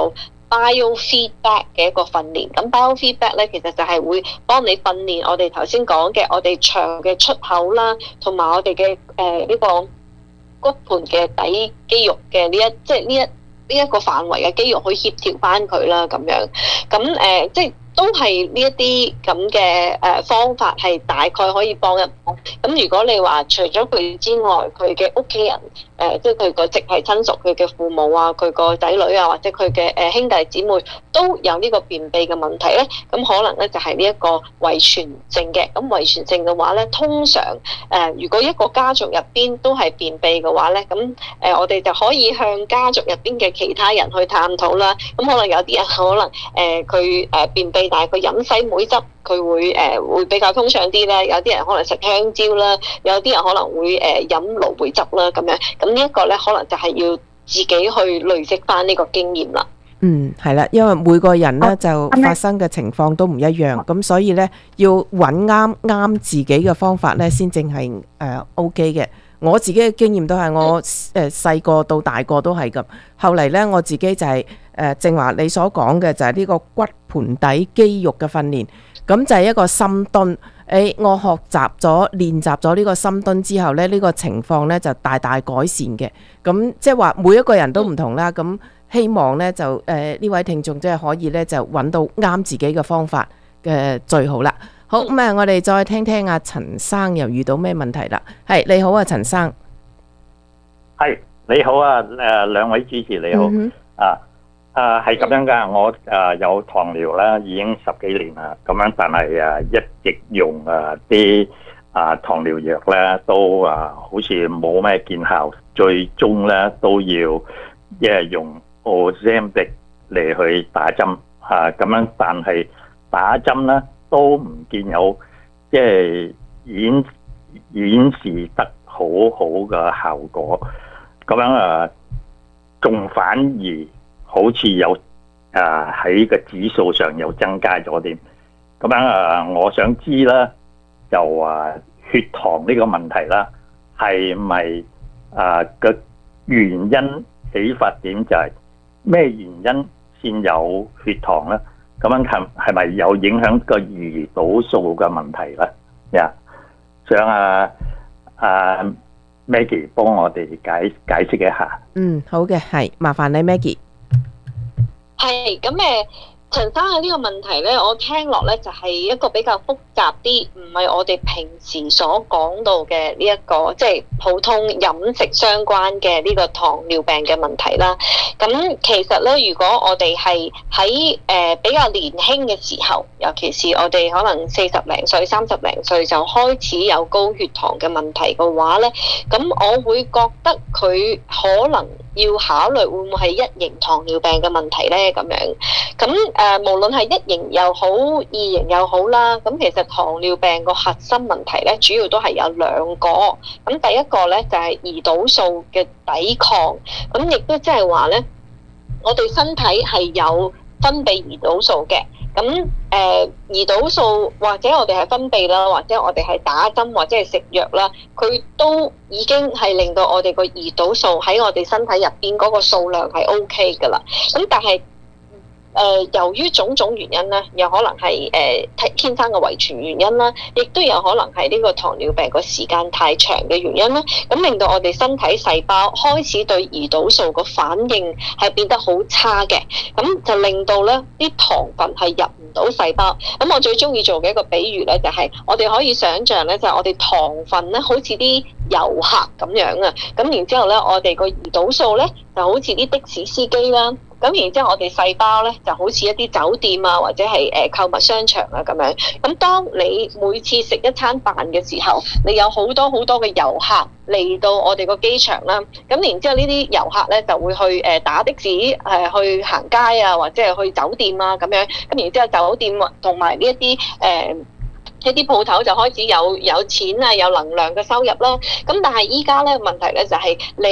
biofeedback 嘅一個訓練。咁 biofeedback 咧，其實就係會幫你訓練我哋頭先講嘅我哋腸嘅出口啦，同埋我哋嘅誒呢個骨盤嘅底肌肉嘅呢一即係呢一呢一個範圍嘅肌肉去協調翻佢啦，咁樣咁誒、呃、即係。都係呢一啲咁嘅誒方法係大概可以幫一幫。咁如果你話除咗佢之外，佢嘅屋企人誒、呃，即係佢個直系親屬，佢嘅父母啊，佢個仔女啊，或者佢嘅誒兄弟姊妹都有呢個便秘嘅問題咧，咁可能咧就係呢一個遺傳性嘅。咁遺傳性嘅話咧，通常誒、呃、如果一個家族入邊都係便秘嘅話咧，咁誒、呃、我哋就可以向家族入邊嘅其他人去探討啦。咁可能有啲人可能誒佢誒便秘。但係佢飲西梅汁，佢會誒、呃、會比較通暢啲啦。有啲人可能食香蕉啦，有啲人可能會誒飲蘆薈汁啦咁樣。咁呢一個咧，可能就係要自己去累積翻呢個經驗啦。 嗯，係啦，因為每個人咧就發生嘅情況都唔一樣，咁所以咧要揾啱啱自己嘅方法咧，先正係誒 O K 嘅。我自己嘅經驗都係我誒細個到大個都係咁，後嚟咧我自己就係、是、誒、呃、正話你所講嘅就係呢個骨盆底肌肉嘅訓練，咁就係一個深蹲。誒、哎，我學習咗練習咗呢個深蹲之後咧，呢、這個情況咧就大大改善嘅。咁即係話每一個人都唔同啦。咁希望咧就誒呢、呃、位聽眾即係可以咧就揾到啱自己嘅方法嘅最好啦。好咁啊！我哋再聽聽阿陳生又遇到咩問題啦？係你好啊，陳生。 係你好啊，誒兩位主持你好、嗯、啊啊係咁樣噶，我誒有糖尿啦，已經十幾年啦，咁樣但係誒一直用誒啲啊糖尿藥咧，都啊好似冇咩見效，最終咧都要一係用 Ozempic 嚟去打針嚇，咁樣但係打針咧。都唔見有即係演演示得好好嘅效果，咁樣啊，仲反而好似有啊喺個指數上又增加咗啲，咁樣啊，我想知啦，就話血糖呢個問題啦，係咪啊個原因起發點就係咩原因先有血糖咧？咁樣係係咪有影響個胰島素嘅問題咧？呀、yeah. 想啊啊 Maggie 幫我哋解解釋一下。 嗯，好嘅，係麻煩你 Maggie。 係咁誒。陳生嘅呢個問題咧，我聽落咧就係一個比較複雜啲，唔係我哋平時所講到嘅呢一個即係普通飲食相關嘅呢個糖尿病嘅問題啦。咁其實咧，如果我哋係喺誒比較年輕嘅時候，尤其是我哋可能四十零歲、三十零歲就開始有高血糖嘅問題嘅話咧，咁我會覺得佢可能要考慮會唔會係一型糖尿病嘅問題咧？咁樣咁。誒、呃，無論係一型又好，二型又好啦，咁其實糖尿病個核心問題咧，主要都係有兩個。咁第一個咧就係、是、胰島素嘅抵抗，咁亦都即係話咧，我哋身體係有分泌胰島素嘅。咁誒、呃，胰島素或者我哋係分泌啦，或者我哋係打針或者係食藥啦，佢都已經係令到我哋個胰島素喺我哋身體入邊嗰個數量係 O K 噶啦。咁但係誒、呃，由於種種原因咧，有可能係誒、呃、天生嘅遺傳原因啦，亦都有可能係呢個糖尿病個時間太長嘅原因啦，咁令到我哋身體細胞開始對胰島素個反應係變得好差嘅，咁就令到咧啲糖分係入唔到細胞。咁我最中意做嘅一個比喻咧，就係、是、我哋可以想象咧，就係、是、我哋糖分咧，好似啲遊客咁樣啊，咁然之後咧，我哋個胰島素咧就好似啲的士司機啦。咁然之後，我哋細胞咧就好似一啲酒店啊，或者係誒購物商場啊咁樣。咁當你每次食一餐飯嘅時候，你有好多好多嘅遊客嚟到我哋個機場啦。咁然之後呢啲遊客咧就會去誒打的士誒去行街啊，或者係去酒店啊咁樣。咁然之後酒店同埋呢一啲誒一啲鋪頭就開始有有錢啊，有能量嘅收入啦。咁但係依家咧問題咧就係你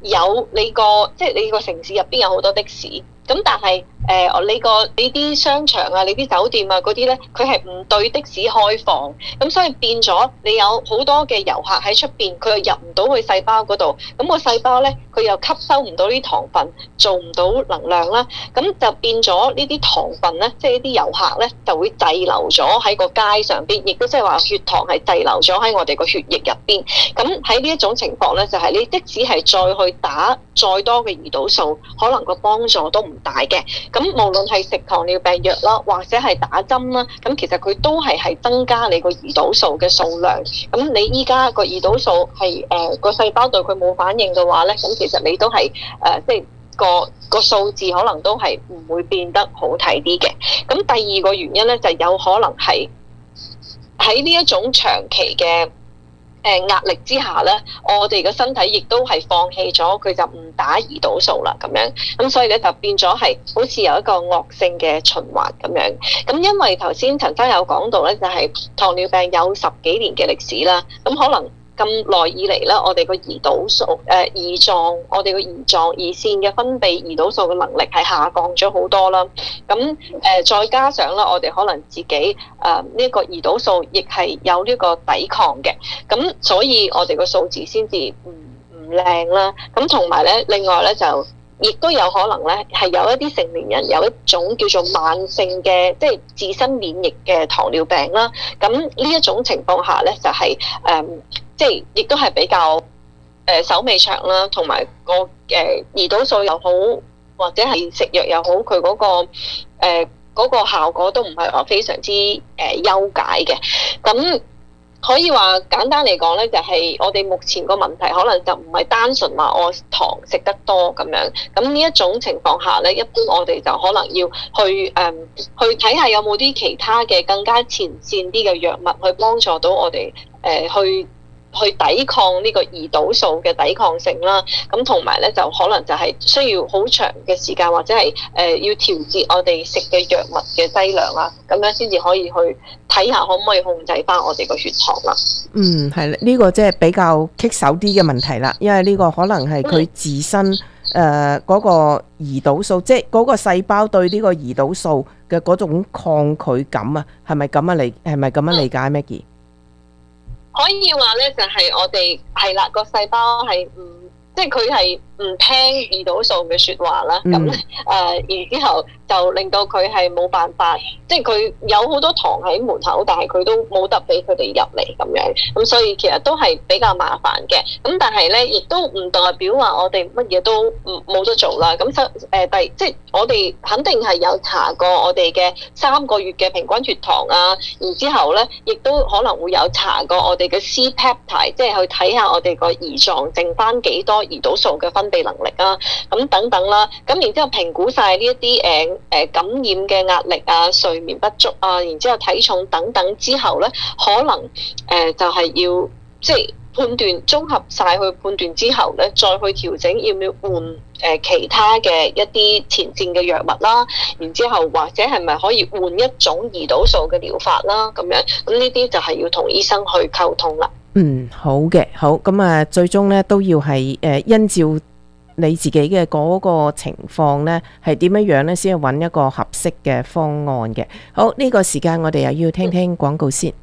有你個即係你個城市入邊有好多的士，咁但係誒、呃、你個你啲商場啊、你啲酒店啊嗰啲咧，佢係唔對的士開放，咁所以變咗你有好多嘅遊客喺出邊，佢又入唔到去細胞嗰度，咁、個細胞咧佢又吸收唔到啲糖分，做唔到能量啦，咁就變咗呢啲糖分咧，即係呢啲遊客咧就會滯留咗喺個街上邊，亦都即係話血糖係滯留咗喺我哋個血液入邊。咁喺呢一種情況咧，就係、是、你即使係再去打再多嘅胰島素，可能個幫助都唔大嘅。咁無論係食糖尿病藥啦，或者係打針啦，咁其實佢都係係增加你個胰島素嘅數量。咁你依家個胰島素係誒個細胞對佢冇反應嘅話咧，咁其實你都係誒、呃、即係個個數字可能都係唔會變得好睇啲嘅。咁第二個原因咧，就有可能係喺呢一種長期嘅誒壓力之下咧，我哋嘅身體亦都係放棄咗，佢就唔打胰島素啦咁樣，咁所以咧就變咗係好似有一個惡性嘅循環咁樣。咁因為頭先陳生有講到咧，就係糖尿病有十幾年嘅歷史啦，咁可能咁耐以嚟咧，我哋個胰島素誒胰臟，我哋個胰臟胰腺嘅分泌胰島素嘅能力係下降咗好多啦。咁誒、呃、再加上咧，我哋可能自己誒呢一個胰島素亦係有呢個抵抗嘅，咁所以我哋個數字先至唔唔靚啦。咁同埋咧，另外咧就亦都有可能咧係有一啲成年人有一種叫做慢性嘅即係自身免疫嘅糖尿病啦。咁呢一種情況下咧就係、是、誒。嗯即係亦都係比較誒、呃、手尾長啦，同埋個誒胰島素又好，或者係食藥又好，佢嗰、嗰個誒嗰、呃嗰個效果都唔係話非常之誒、呃、優解嘅。咁可以話簡單嚟講咧，就係、是、我哋目前個問題可能就唔係單純話我糖食得多咁樣。咁呢一種情況下咧，一般我哋就可能要去誒、嗯、去睇下有冇啲其他嘅更加前線啲嘅藥物去幫助到我哋誒、呃、去。去抵抗呢個胰島素嘅抵抗性啦，咁同埋咧就可能就係需要好長嘅時間，或者係誒、呃、要調節我哋食嘅藥物嘅劑量啦，咁樣先至可以去睇下可唔可以控制翻我哋個血糖啦。 嗯，係啦，呢個即係比較棘手啲嘅問題啦，因為呢個可能係佢自身誒嗰、呃嗰個胰島素，即係嗰個細胞對呢個胰島素嘅嗰種抗拒感啊，係咪咁樣理？係咪咁樣理解 Maggie？ 可以話咧，就係、是、我哋係啦，個細胞係唔，即係佢係唔聽胰島素嘅説話啦。咁誒、嗯呃，然之後就令到佢係冇辦法，即係佢有好多糖喺門口，但係佢都冇得俾佢哋入嚟咁樣。咁所以其實都係比較麻煩嘅。咁但係咧，亦都唔代表話我哋乜嘢都唔冇得做啦。咁誒、呃、第即係我哋肯定係有查過我哋嘅三個月嘅平均血糖啊。然之後咧，亦都可能會有查過我哋嘅 C-peptide，即係去睇下我哋個胰臟剩翻幾多胰島素嘅分泌能力啊。咁等等啦。咁然之後評估晒呢一啲誒誒感染嘅壓力啊、睡眠不足啊，然之後體重等等之後咧，可能誒、呃、就係、是、要即係判斷綜合晒去判斷之後咧，再去調整要唔要換誒、呃、其他嘅一啲前線嘅藥物啦，然之後或者係咪可以換一種胰島素嘅療法啦，咁樣咁呢啲就係要同醫生去溝通啦。 嗯，好嘅，好，咁啊，最終咧都要係誒因照你自己嘅嗰個情況呢，係點樣樣呢？先去揾一個合適嘅方案嘅。好，呢個時間我哋又要聽聽廣告先。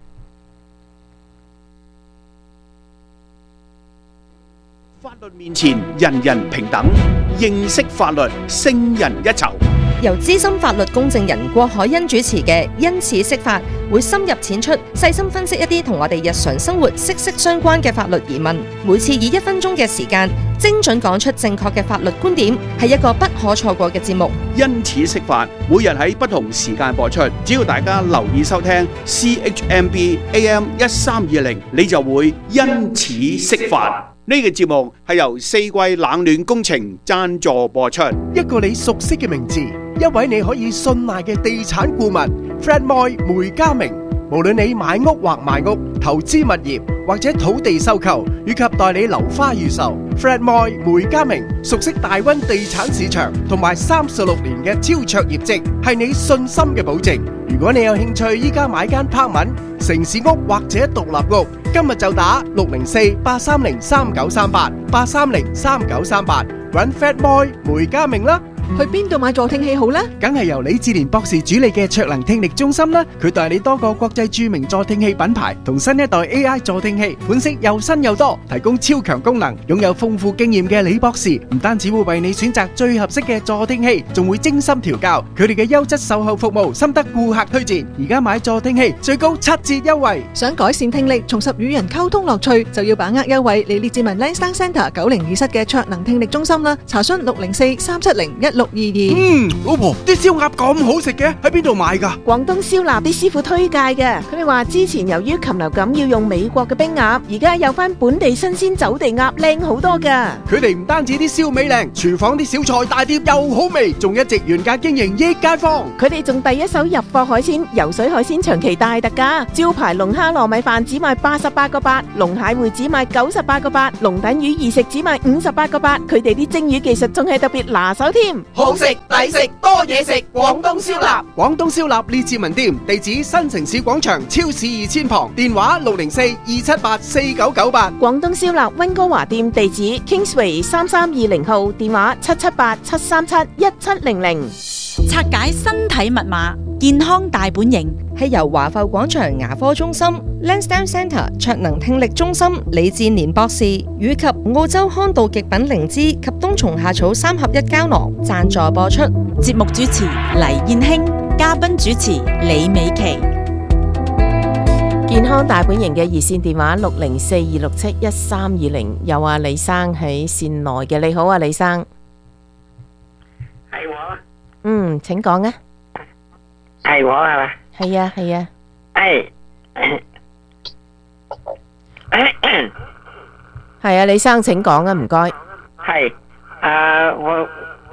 法律面前人人平等，認識法律勝人一籌。 由資深法律公證人郭海欣主持嘅因此釋法，會深入淺出，細心分析一啲同我哋日常生活息息相關嘅法律疑問。每次以一分鐘嘅時間，精準講出正確嘅法律觀點，係一個不可錯過嘅節目。 因此釋法，每日喺不同時間播出，只要大家留意收聽 C H M B A M 一三二零，你就會因此釋法。呢個節目係由四季冷暖工程贊助播出。 一個你熟悉嘅名字，一位你可以信賴嘅地產顧問 Fred Moy 梅家明。無論你買屋或賣屋、投資物業或者土地收購，以及代理樓花預售， Fred Moy 梅家明熟悉大溫地產市場同埋三十六年嘅超卓業績，係你信心嘅保證。如果你有興趣依家買間 apartment、城市屋或者獨立屋， 今日就打六零四八三零三九三八八三零三九三八，揾 Fat Boy 梅家明啦。 去邊度買助聽器好呢？ 梗係由李志蓮博士主理嘅卓能聽力中心啦。佢代理多個國際著名助聽器品牌同新一代 A I 助聽器，款式又新又多，提供超強功能。擁有豐富經驗嘅李博士唔單止會為你選擇最合適嘅助聽器，仲會精心調教。佢哋嘅優質售後服務深得顧客推薦。而家買助聽器最高七折優惠。 想改善聽力，重拾與人溝通樂趣，就要把握優惠嚟列治文 Lansdowne Centre 九零二室嘅卓能聽力中心啦。查詢六零四三七零一六二二。 嗯，老婆，啲燒鴨咁好食嘅，喺邊度買㗎？ 廣東燒臘啲師傅推介嘅，佢哋話之前由於禽流感要用美國嘅冰鴨，而家有翻本地新鮮走地鴨，靚好多㗎。 佢哋唔單止啲燒味靚，廚房啲小菜大碟又好味，仲一直原價經營益街坊。 佢哋仲第一手入貨海鮮，游水海鮮長期大特價，招牌龍蝦糯米飯只賣八十八個八，龍蟹會只賣九十八個八，龍躉魚二食只賣五十八個八。佢哋啲蒸魚技術仲係特別拿手添， 好食抵食多嘢食，廣東燒臘。廣東燒臘列治文店，地址新城市廣場超市二千旁，電話六零四二七八四九九八。 廣東燒臘溫哥華店地址 Kingsway 三三二零號，電話七七八七三七一七零零。 拆解身體密碼，健康大本營係由華埠廣場牙科中心、Lansdowne Centre 卓能聽力中心李志蓮博士以及澳洲康道極品靈芝及冬蟲夏草三合一膠囊贊助播出。 節目主持黎燕卿，嘉賓主持李美琪。 健康大本營嘅熱線電話六零四二六七一三二零，有啊李生喺線內嘅。你好啊李生。 係我。 嗯，請講啊。 係我係嘛？ 係啊係啊。 係。 係啊，李生請講啊，唔該。 係，誒我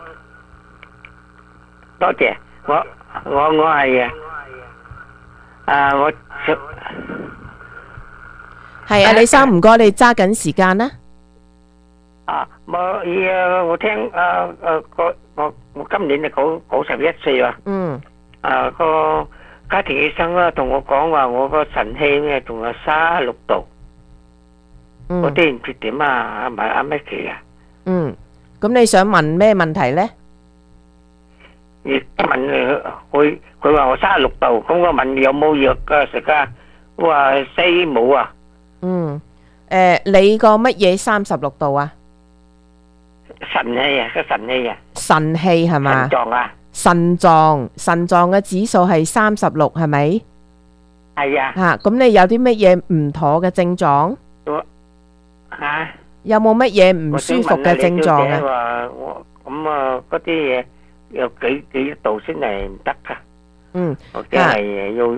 多謝我我我係嘅，誒我係啊，李生唔該，你揸緊時間啦。 啊，我誒我聽誒誒個我我今年就九九十一歲啦。 嗯。 誒個家庭醫生啦同我講話，我個腎氣咧仲有三十六度。 嗯。 嗰啲唔知點啊？阿咪阿 Micky 啊。 嗯。咁你想問咩問題咧？ 你問佢，佢話我三十六度，咁我問你有冇藥噶食啊？我話西醫冇啊。 嗯。誒，你個乜嘢三十六度啊？ 腎氣啊，個腎氣啊。 腎氣係嘛？ 腎臟啊。 腎臟，腎臟嘅指數係三十六，係咪？ 係啊。 吓，咁你有啲乜嘢唔妥嘅症狀？ 吓？ 有冇乜嘢唔舒服嘅症狀啊？ 話我咁啊，嗰啲嘢有幾幾度先係唔得噶？ 嗯， 我驚係要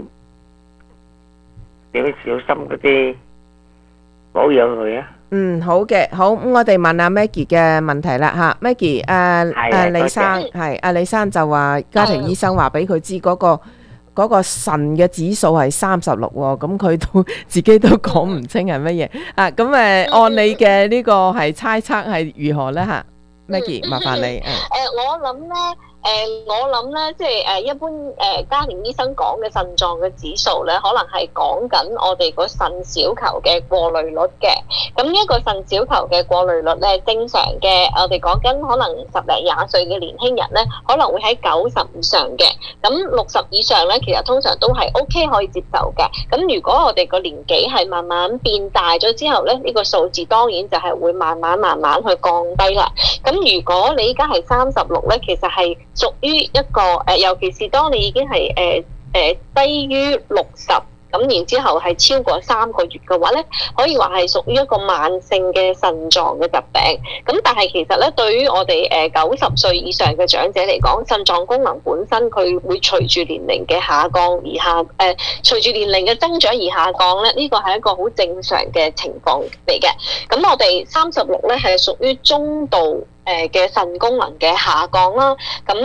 點小心嗰啲保養佢啊。 嗯，好嘅，好，咁我哋問阿 Maggie 嘅問題啦吓 ，Maggie，誒誒，李生係阿李生就話家庭醫生話俾佢知嗰個嗰個腎嘅指數係三十六喎，咁佢都自己都講唔清係乜嘢啊？咁誒，按你嘅呢個係猜測係如何咧吓 ？Maggie，麻煩你。誒， 我諗咧。誒、呃，我諗咧，即係誒一般誒、呃、家庭醫生講嘅腎臟嘅指數咧，可能係講緊我哋個腎小球嘅過濾率嘅。咁一個腎小球嘅過濾率咧，正常嘅，我哋講緊可能十零廿歲嘅年輕人咧，可能會喺九十以上嘅。咁六十以上咧，其實通常都係 O K 可以接受嘅。咁如果我哋個年紀係慢慢變大咗之後咧，呢、這個數字當然就係會慢慢慢慢去降低啦。咁如果你依家係三十六咧，其實係屬於一個誒、呃，尤其是當你已經係誒誒低於六十，咁然之後係超過三個月嘅話咧，可以話係屬於一個慢性嘅腎臟嘅疾病。咁但係其實咧，對於我哋誒九十歲以上嘅長者嚟講，腎臟功能本身佢會隨住年齡嘅下降而下誒、呃，隨住年齡嘅增長而下降咧，呢個係一個好正常嘅情況嚟嘅。咁我哋三十六咧係屬於中度誒嘅腎功能嘅下降啦，咁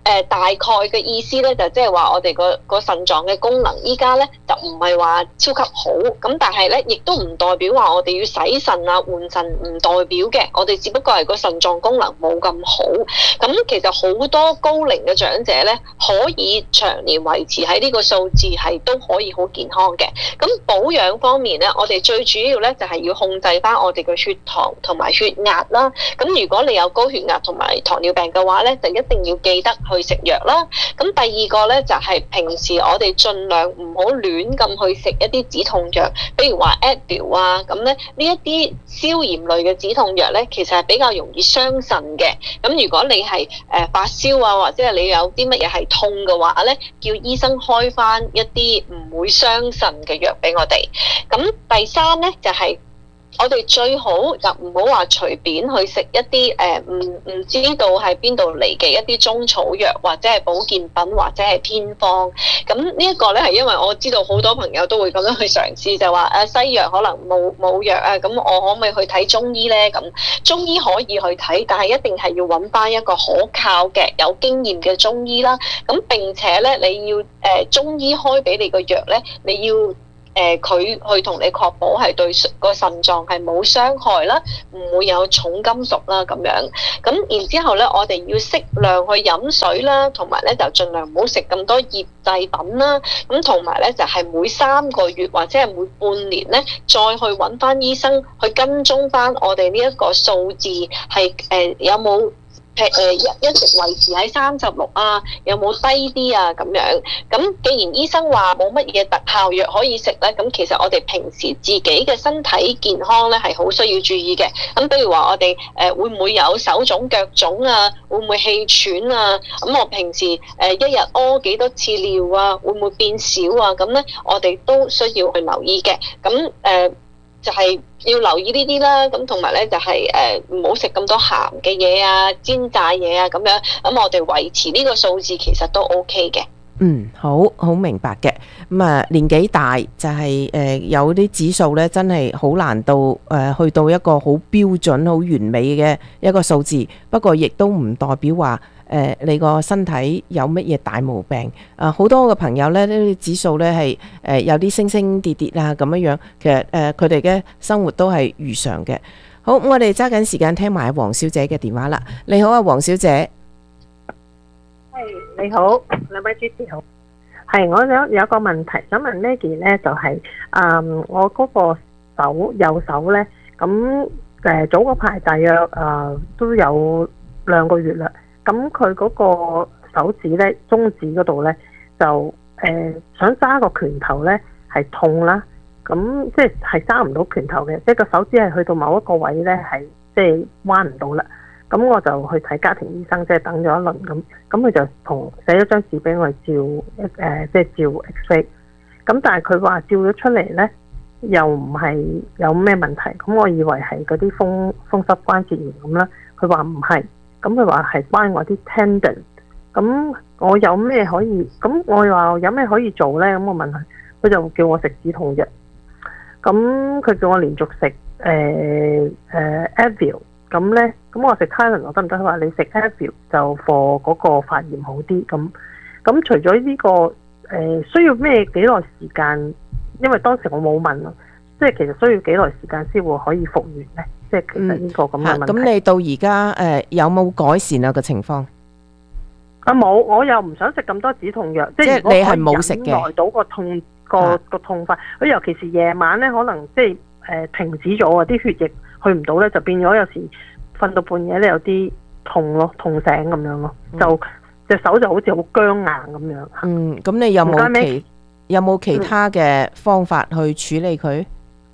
呃、大概嘅意思咧，就即係話我哋個個腎臟嘅功能依家咧就唔係話超級好，咁但係咧亦都唔代表話我哋要洗腎啊換腎，唔代表嘅，我哋只不過係個腎臟功能冇咁好。咁其實好多高齡嘅長者咧，可以長年維持喺呢個數字係都可以好健康嘅。咁保養方面咧，我哋最主要咧就係要控制翻我哋嘅血糖同埋血壓啦。咁如果你有高血壓同埋糖尿病嘅話咧，就一定要記得去食藥啦。咁第二個咧就係平時我哋盡量唔好亂咁去食一啲止痛藥，比如話 Advil 啊，咁咧呢一啲消炎類嘅止痛藥咧，其實係比較容易傷腎嘅。咁如果你係誒發燒啊，或者係你有啲乜嘢係痛嘅話咧，叫醫生開翻一啲唔會傷腎嘅藥俾我哋。咁第三咧就係、是。我哋最好就唔好話隨便去食一啲誒唔唔知道係邊度嚟嘅一啲中草藥，或者係保健品，或者係偏方。咁呢一個咧係因為我知道好多朋友都會咁樣去嘗試，就話誒西藥可能冇冇藥啊，咁我可唔可以去睇中醫咧？咁中醫可以去睇，但係一定係要揾翻一個可靠嘅有經驗嘅中醫啦。咁並且咧你要誒、呃、中醫開俾你個藥咧，你要。誒佢、呃、去同你確保係對個腎臟係冇傷害啦，唔會有重金屬啦咁樣。咁然之後咧，我哋要適量去飲水啦，同埋咧就盡量唔好食咁多醃製品啦。咁同埋咧就係、是、每三個月或者係每半年咧，再去揾翻醫生去跟蹤翻我哋呢一個數字係誒、呃、有冇？誒一一直維持喺三十六啊，有冇低啲啊咁樣？咁既然醫生話冇乜嘢特效藥可以食咧，咁其實我哋平時自己嘅身體健康咧係好需要注意嘅。咁比如話我哋誒會唔會有手腫腳腫啊？會唔會氣喘啊？咁我平時誒一日屙幾多次尿啊？會唔會變少啊？咁咧我哋都需要去留意嘅。咁誒。呃就係要留意呢啲啦，咁同埋咧就係誒唔好食咁多鹹嘅嘢啊、煎炸嘢啊咁樣，咁我哋維持呢個數字其實都 OK 嘅。 嗯，好好明白嘅。咁啊年紀大就係誒有啲指數咧，真係好難到誒去到一個好標準、好完美嘅一個數字。不過亦都唔代表話。誒、呃，你個身體有乜嘢大毛病？啊、呃，好多嘅朋友咧，呢啲指數咧係誒有啲升升跌跌啊咁樣樣。其實誒，佢哋嘅生活都係如常嘅。好，我哋揸緊時間聽埋黃小姐嘅電話啦。你好啊，黃小姐。 係你好，兩位主持好。係我有有個問題想問 Maggie 咧，就係、是、啊、嗯，我嗰個手右手咧，咁誒、呃、早嗰排大約誒、呃、都有兩個月啦。咁佢嗰個手指咧，中指嗰度咧，就誒、呃、想揸個拳頭咧係痛啦，咁即係係揸唔到拳頭嘅，即係個手指係去到某一個位咧係即係彎唔到啦。咁我就去睇家庭醫生，即係等咗一輪咁，咁佢就同寫咗張紙俾我照一誒、呃，即係照 X-ray。咁但係佢話照咗出嚟咧，又唔係有咩問題。咁我以為係嗰啲風風濕關節炎咁啦，佢話唔係。咁佢話係關我啲 tendon，咁我有咩可以？咁我話有咩可以做咧？咁我問佢，佢就叫我食止痛藥。咁佢叫我連續食誒誒 Advil，咁咧，咁我食 Tylenol 得唔得？佢話你食 Advil 就 for 嗰個發炎好啲。咁咁除咗呢、這個誒、呃、需要咩幾耐時間？因為當時我冇問咯，即係其實需要幾耐時間先會可以復原咧？即係其實呢個咁嘅問題。咁、 嗯、你到而家誒有冇改善啊個情況？ 啊冇，我又唔想食咁多止痛藥。即係你係冇食嘅，忍耐到個痛個個痛法。佢尤其是夜晚咧，可能即係誒停止咗啊，啲血液去唔到咧，就變咗有時瞓到半夜咧有啲痛咯，痛醒咁樣咯，嗯、就隻手就好似好僵硬咁樣。嗯，咁你有冇其有冇其他嘅方法去處理佢？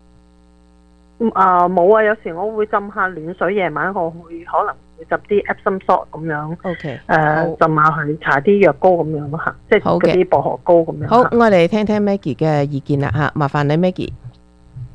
啊冇啊，有時我會浸下暖水，夜晚我會可能會浸啲 Epsom salt 咁樣。O K，誒浸下去搽啲藥膏咁樣咯嚇，即係嗰啲薄荷膏咁樣。好，我哋聽聽 Maggie 嘅意見啦嚇，麻煩你 Maggie。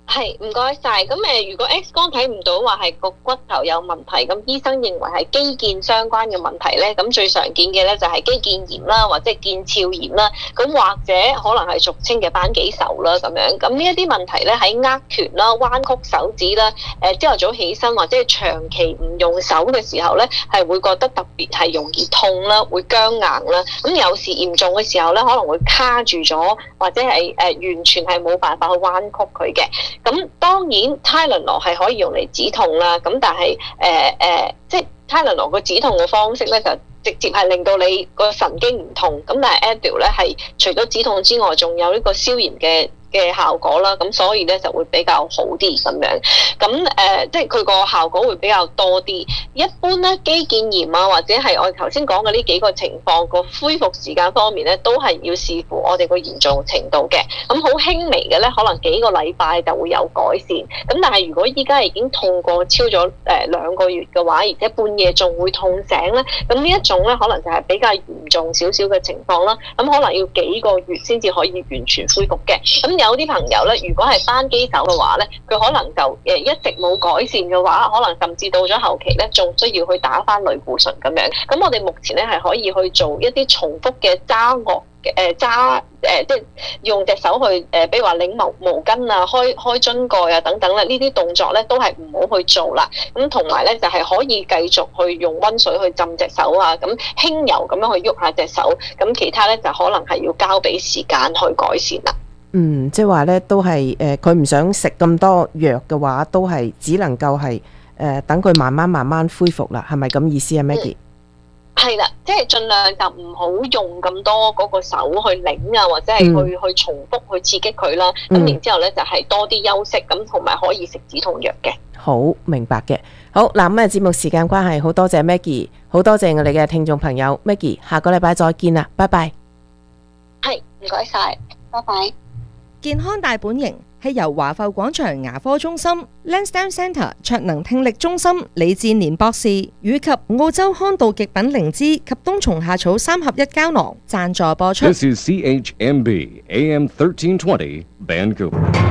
係，唔該晒。咁誒，如果 X 光睇唔到話係個骨頭有問題，咁醫生認為係肌腱相關嘅問題咧，咁最常見嘅咧就係肌腱炎啦，或者係腱鞘炎啦，咁或者可能係俗稱嘅扳機手啦咁樣。咁呢一啲問題咧喺握拳啦、彎曲手指啦、誒朝頭早起身或者係長期唔用手嘅時候咧，係會覺得特別係容易痛啦，會僵硬啦。咁有時嚴重嘅時候咧，可能會卡住咗，或者係誒、呃、完全係冇辦法去彎曲佢嘅。咁當然Tylenol係可以用嚟止痛啦，咁但係誒誒，即係Tylenol個止痛嘅方式咧，就直接係令到你個神經唔痛。咁但係 Advil 咧係除咗止痛之外，仲有呢個消炎嘅嘅效果啦，咁所以咧就會比較好啲咁樣。咁誒、呃，即係佢個效果會比較多啲。一般咧肌腱炎啊，或者係我哋頭先講嘅呢幾個情況，個恢復時間方面咧，都係要視乎我哋個嚴重程度嘅。咁好輕微嘅咧，可能幾個禮拜就會有改善。咁但係如果依家已經痛過超咗誒兩個月嘅話，而且半夜仲會痛醒咧，咁呢一種咧可能就係比較嚴重少少嘅情況啦。咁可能要幾個月先至可以完全恢復嘅。咁有啲朋友咧，如果係扳機手嘅話咧，佢可能就誒一直冇改善嘅話，可能甚至到咗後期咧，仲需要去打返類固醇咁樣。咁我哋目前咧係可以去做一啲重複嘅揸樂嘅誒揸誒，即係用隻手去誒、呃，比如話擰毛毛巾啊、開開樽蓋啊等等咧，呢啲動作咧都係唔好去做啦。咁同埋咧就係、是、可以繼續去用溫水去浸隻手啊，咁輕柔咁樣去喐下隻手。咁其他咧就可能係要交俾時間去改善啦。 嗯，即係話咧，都係誒，佢、呃、唔想食咁多藥嘅話，都係只能夠係誒，等佢慢慢慢慢恢復啦，係咪咁意思啊 Maggie？ 係啦，即係盡量就唔好用咁多嗰個手去擰啊，或者係去、嗯、去重複去刺激佢啦。咁、嗯、然之後咧就係多啲休息，咁同埋可以食止痛藥嘅。 好明白嘅。好嗱，咁啊節目時間關係，好多謝 Maggie， 好多謝我哋嘅聽眾朋友 Maggie， 下個禮拜再見啦，拜拜。 係，唔該晒，拜拜。 健康大本營係由華埠廣場牙科中心、Lansdowne Centre 卓能聽力中心李志年博士以及澳洲康道極品靈芝及冬蟲夏草三合一膠囊贊助播出。 This is C H M B A M thirteen twenty Vancouver。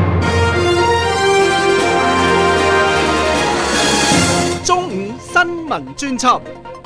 中午新聞專輯。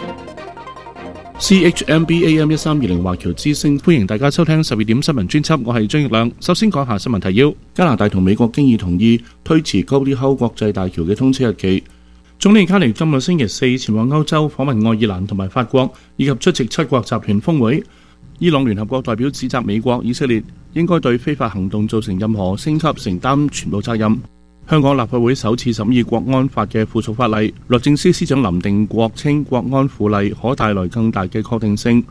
C H M B A M 一三二零華僑之聲，歡迎大家收聽十二點新聞專輯，我係張奕亮。首先講下新聞提要：加拿大同美國經已同意推遲高啲口國際大橋嘅通車日期。總理卡尼今個星期四前往歐洲訪問愛爾蘭同埋法國，以及出席七國集團峰會。伊朗聯合國代表指責美國、以色列應該對非法行動造成任何升級承擔全部責任。香港立法會首次審議國安法嘅附屬法例，律政司司長林定國稱國安附例可帶來更大嘅確定性。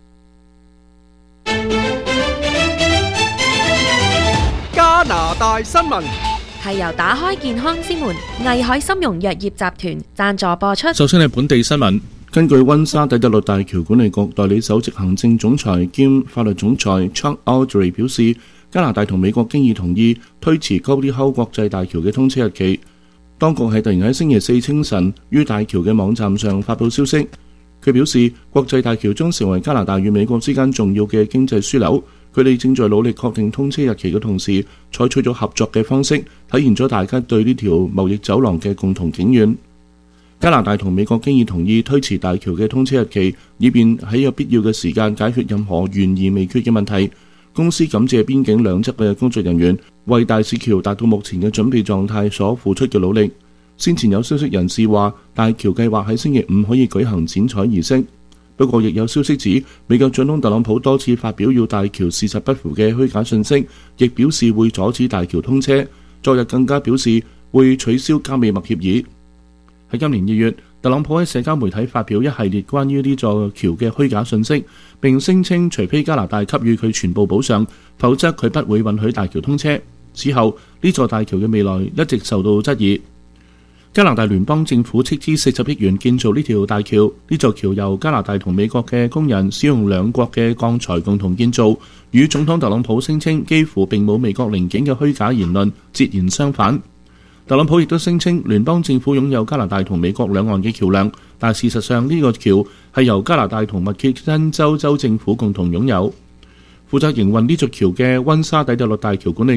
加拿大新聞係由打開健康之門藝海參茸藥業集團贊助播出。 首先係本地新聞，根據溫莎底特律大橋管理局代理首席行政總裁兼法律總裁 Chuck Audrey 表示，加拿大同美國經已同意推遲高啲口國際大橋嘅通車日期。當局係突然喺星期四清晨於大橋嘅網站上發佈消息。佢表示，國際大橋將成為加拿大與美國之間重要嘅經濟樞紐。佢哋正在努力確定通車日期嘅同時，採取咗合作嘅方式，體現咗大家對呢條貿易走廊嘅共同景願。加拿大同美國經已同意推遲大橋嘅通車日期，以便喺有必要嘅時間解決任何懸而未決嘅問題。公司感謝邊境兩側嘅工作人員為大使橋達到目前嘅準備狀態所付出嘅努力。先前有消息人士話，大橋計劃喺星期五可以舉行剪彩儀式。不過，亦有消息指美國總統特朗普多次發表與大橋事實不符嘅虛假信息，亦表示會阻止大橋通車。昨日更加表示會取消加美墨協議。喺今年二月，特朗普喺社交媒體發表一系列關於呢座橋嘅虛假信息，並聲稱除非加拿大給予佢全部補償，否則佢不會允許大橋通車。此後，呢座大橋嘅未來一直受到質疑。加拿大聯邦政府斥資四十億元建造呢條大橋，呢座橋由加拿大同美國嘅工人使用兩國嘅鋼材共同建造，與總統特朗普聲稱幾乎並冇美國零件嘅虛假言論截然相反。特朗普亦都聲稱聯邦政府擁有加拿大同美國兩岸嘅橋梁，但事實上呢個橋係由加拿大同密歇根州州政府共同擁有。負責營運呢座橋嘅溫莎底特律大橋管理局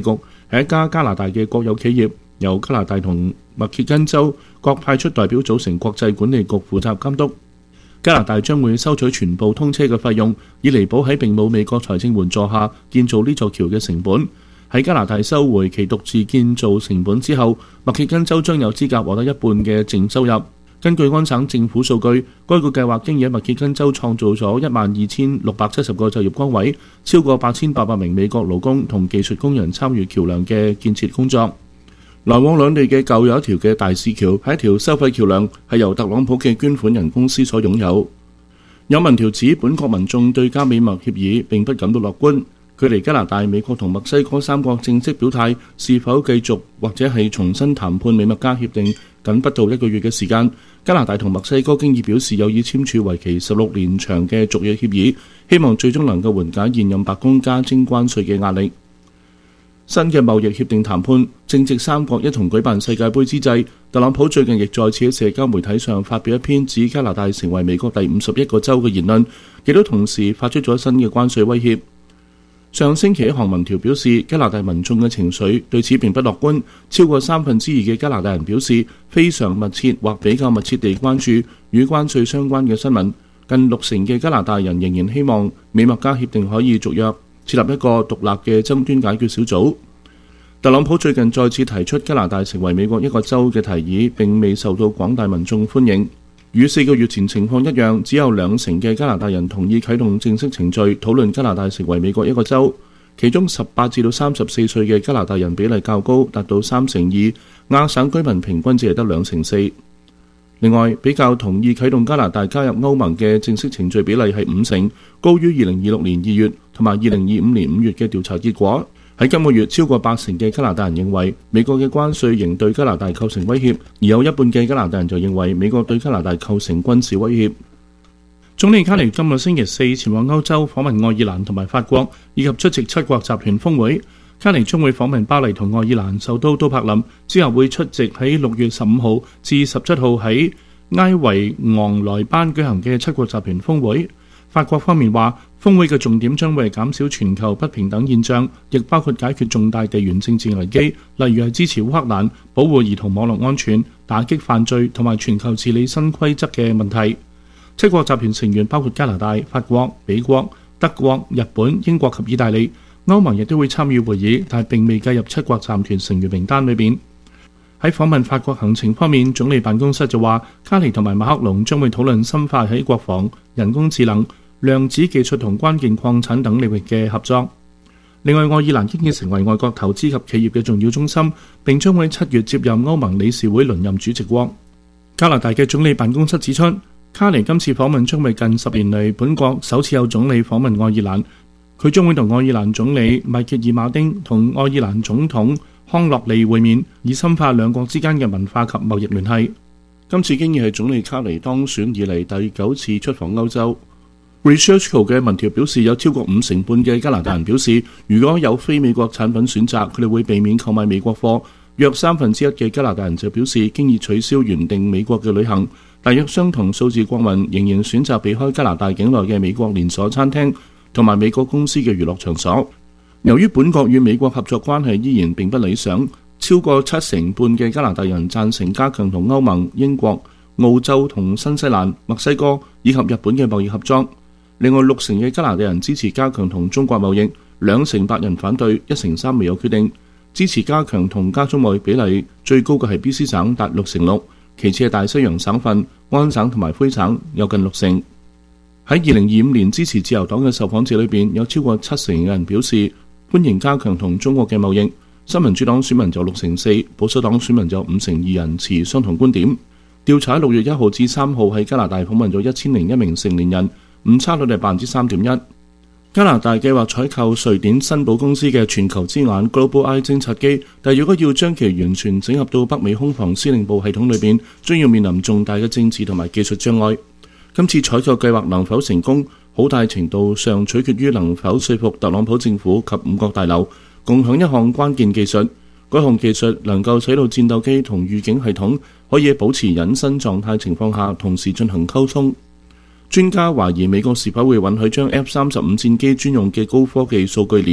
係一家加拿大嘅國有企業，由加拿大同密歇根州各派出代表組成國際管理局負責監督。加拿大將會收取全部通車嘅費用，以彌補喺並冇美國財政援助下建造呢座橋嘅成本。喺加拿大收回其獨自建造成本之後，密歇根州將有資格獲得一半嘅淨收入。根據安省政府數據，該個計劃經已喺密歇根州創造咗一萬二千六百七十個就業崗位，超過八千八百名美國勞工同技術工人參與橋梁嘅建設工作。來往兩地嘅舊有一條嘅大使橋係一條收費橋梁，係由特朗普嘅捐款人公司所擁有。有民調指本國民眾對加美墨協議並不感到樂觀。距離加拿大、美國同墨西哥三國正式表態是否繼續或者係重新談判美墨加協定，僅不到一個月嘅時間，加拿大同墨西哥經已表示有意簽署為期十六年長嘅續約協議，希望最終能夠緩解現任白宮加徵關稅嘅壓力。新嘅貿易協定談判正值三國一同舉辦世界盃之際，特朗普最近亦再次喺社交媒體上發表一篇指加拿大成為美國第五十一個州嘅言論，亦都同時發出咗新嘅關稅威脅。上星期一項民調表示，加拿大民眾嘅情緒對此並不樂觀，超過三分之二嘅加拿大人表示非常密切或比較密切地關注與關稅相關嘅新聞。近六成嘅加拿大人仍然希望美墨加協定可以續約，設立一個獨立嘅爭端解決小組。特朗普最近再次提出加拿大成為美國一個州嘅提議，並未受到廣大民眾歡迎。與四個月前情況一樣，只有兩成嘅加拿大人同意啟動正式程序討論加拿大成為美國一個州，其中十八至到三十四歲嘅加拿大人比例較高，達到三成二，亞省居民平均只係得兩成四。另外，比較同意啟動加拿大加入歐盟嘅正式程序比例係五成，高於二零二六年二月同埋二零二五年五月嘅調查結果。喺今個月，超過八成嘅加拿大人認為美國嘅關稅仍對加拿大構成威脅，而有一半嘅加拿大人就認為美國對加拿大構成軍事威脅。總理卡尼今個星期四前往歐洲訪問愛爾蘭同埋法國，以及出席七國集團峰會。卡尼將會訪問巴黎同愛爾蘭首都都柏林，之後會出席喺六月十五號至十七號喺埃維昂萊班舉行嘅七國集團峰會。法國方面話，峰會嘅重點將會係減少全球不平等現象，亦包括解決重大地緣政治危機，例如係支持烏克蘭、保護兒童網絡安全、打擊犯罪同埋全球治理新規則嘅問題。七國集團成員包括加拿大、法國、美國、德國、日本、英國及意大利。歐盟亦都會參與會議，但係並未計入七國集團成員名單裏邊。喺訪問法國行程方面，總理辦公室就話，卡尼同埋馬克龍將會討論深化喺國防、人工智能、量子技術同關鍵礦產等領域嘅合作。另外，愛爾蘭經已成為外國投資及企業嘅重要中心，並將會七月接任歐盟理事會輪任主席國。加拿大嘅總理辦公室指出，卡尼今次訪問將為近十年嚟本國首次有總理訪問愛爾蘭。佢將會同愛爾蘭總理米歇爾馬丁同愛爾蘭總統康樂利會面，以深化兩國之間嘅文化及貿易聯繫。今次經已係總理卡尼當選以嚟第九次出訪歐洲。ResearchGate 嘅民調表示，有超過五成半嘅加拿大人表示，如果有非美國產品選擇，佢哋會避免購買美國貨。約三分之一嘅加拿大人就表示，經已取消原定美國嘅旅行。大約相同數字國民仍然選擇避開加拿大境內嘅美國連鎖餐廳同埋美國公司嘅娛樂場所。由於本國與美國合作關係依然並不理想，超過七成半嘅加拿大人贊成加強同歐盟、英國、澳洲同新西蘭、墨西哥以及日本嘅貿易合作。另外，六成嘅加拿大人支持加強同中國貿易，兩成八人反對，一成三未有決定。支持加強同加中貿易比例最高嘅係 B C 省，達六成六，其次係大西洋省份、安省同埋魁省，有近六成。喺二零二五年支持自由黨嘅受訪者裏邊，有超過七成嘅人表示歡迎加強同中國嘅貿易。新民主黨選民就六成四，保守黨選民就五成二人持相同觀點。調查喺六月一號至三號喺加拿大訪問咗一千零一名成年人，誤差率係百分之三點一。加拿大計劃採購瑞典新寶公司嘅全球之眼 Global Eye 偵察機，但如果要將其完全整合到北美空防司令部系統裏邊，將要面臨重大嘅政治同埋技術障礙。今次採購計劃能否成功，好大程度上取決於能否說服特朗普政府及五角大樓共享一項關鍵技術。該項技術能夠使到戰鬥機同預警系統可以保持隱身狀態情況下同時進行溝通。專家懷疑美國是否會允許將 F 三十五戰機專用嘅高科技數據鏈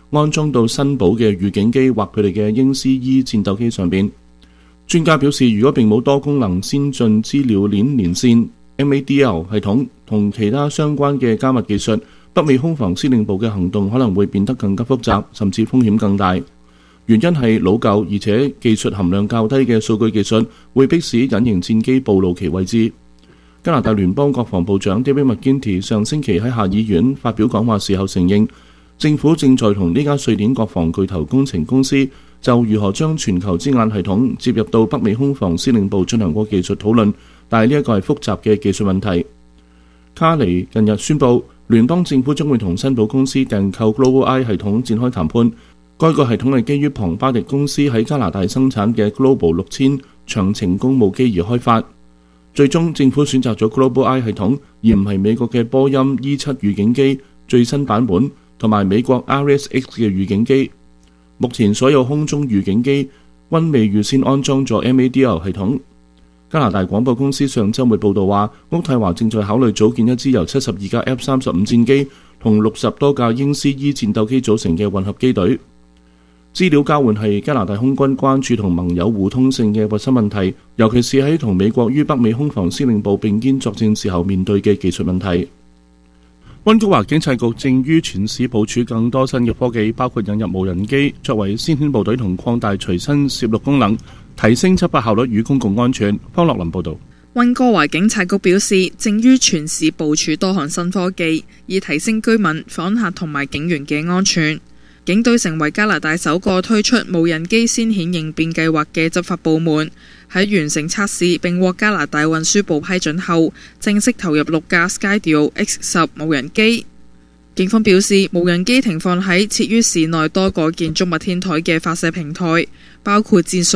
安裝到新寶嘅預警機或佢哋嘅英斯伊戰鬥機上邊。專家表示，如果並冇多功能先進資料鏈連線 M A D L 系統同其他相關嘅加密技術，北美空防司令部嘅行動可能會變得更加複雜，甚至風險更大。原因係老舊而且技術含量較低嘅數據技術會迫使隱形戰機暴露其位置。加拿大聯邦國防部長 David McGuinty 上星期喺下議院發表講話時候承認，政府正在同呢間瑞典國防巨頭工程公司就如何將全球之眼系統接入到北美空防司令部進行過技術討論，但係呢一個係複雜嘅技術問題。卡尼近日宣布，聯邦政府將會同新寶公司訂購 GlobalEye 系統展開談判。該個系統係基於龐巴迪公司喺加拿大生產嘅 Global 六千長程公務機而開發。最終政府選擇咗 GlobalEye 系統，而唔係美國嘅波音 E 七預警機最新版本同埋美國 R S X 嘅預警機。目前所有空中預警機均未預先安裝咗 M A D L 系統。加拿大廣播公司上週末報道話，渥太華正在考慮組建一支由七十二架 F 三十五戰機同六十多架英斯伊戰鬥機組成嘅混合機隊。資料交換係加拿大空軍關注同盟友互通性嘅核心問題，尤其是喺同美國於北美空防司令部並肩作戰時候面對嘅技術問題。溫哥華警察局正於全市部署更多新嘅科技，包括引入無人機作為先遣部隊同擴大隨身攝錄功能，提升執法效率與公共安全。方樂林報導。 溫哥華警察局表示，正於全市部署多項新科技，以提升居民、訪客同埋警員嘅安全。警隊成為加拿大首個推出無人機先遣應變計劃嘅執法部門，喺完成測試並獲加拿大運輸部批准後，正式投入六架 Skydio X 十無人機。警方表示，無人機停放喺設於市內多個建築物天台嘅發射平台，包括戰術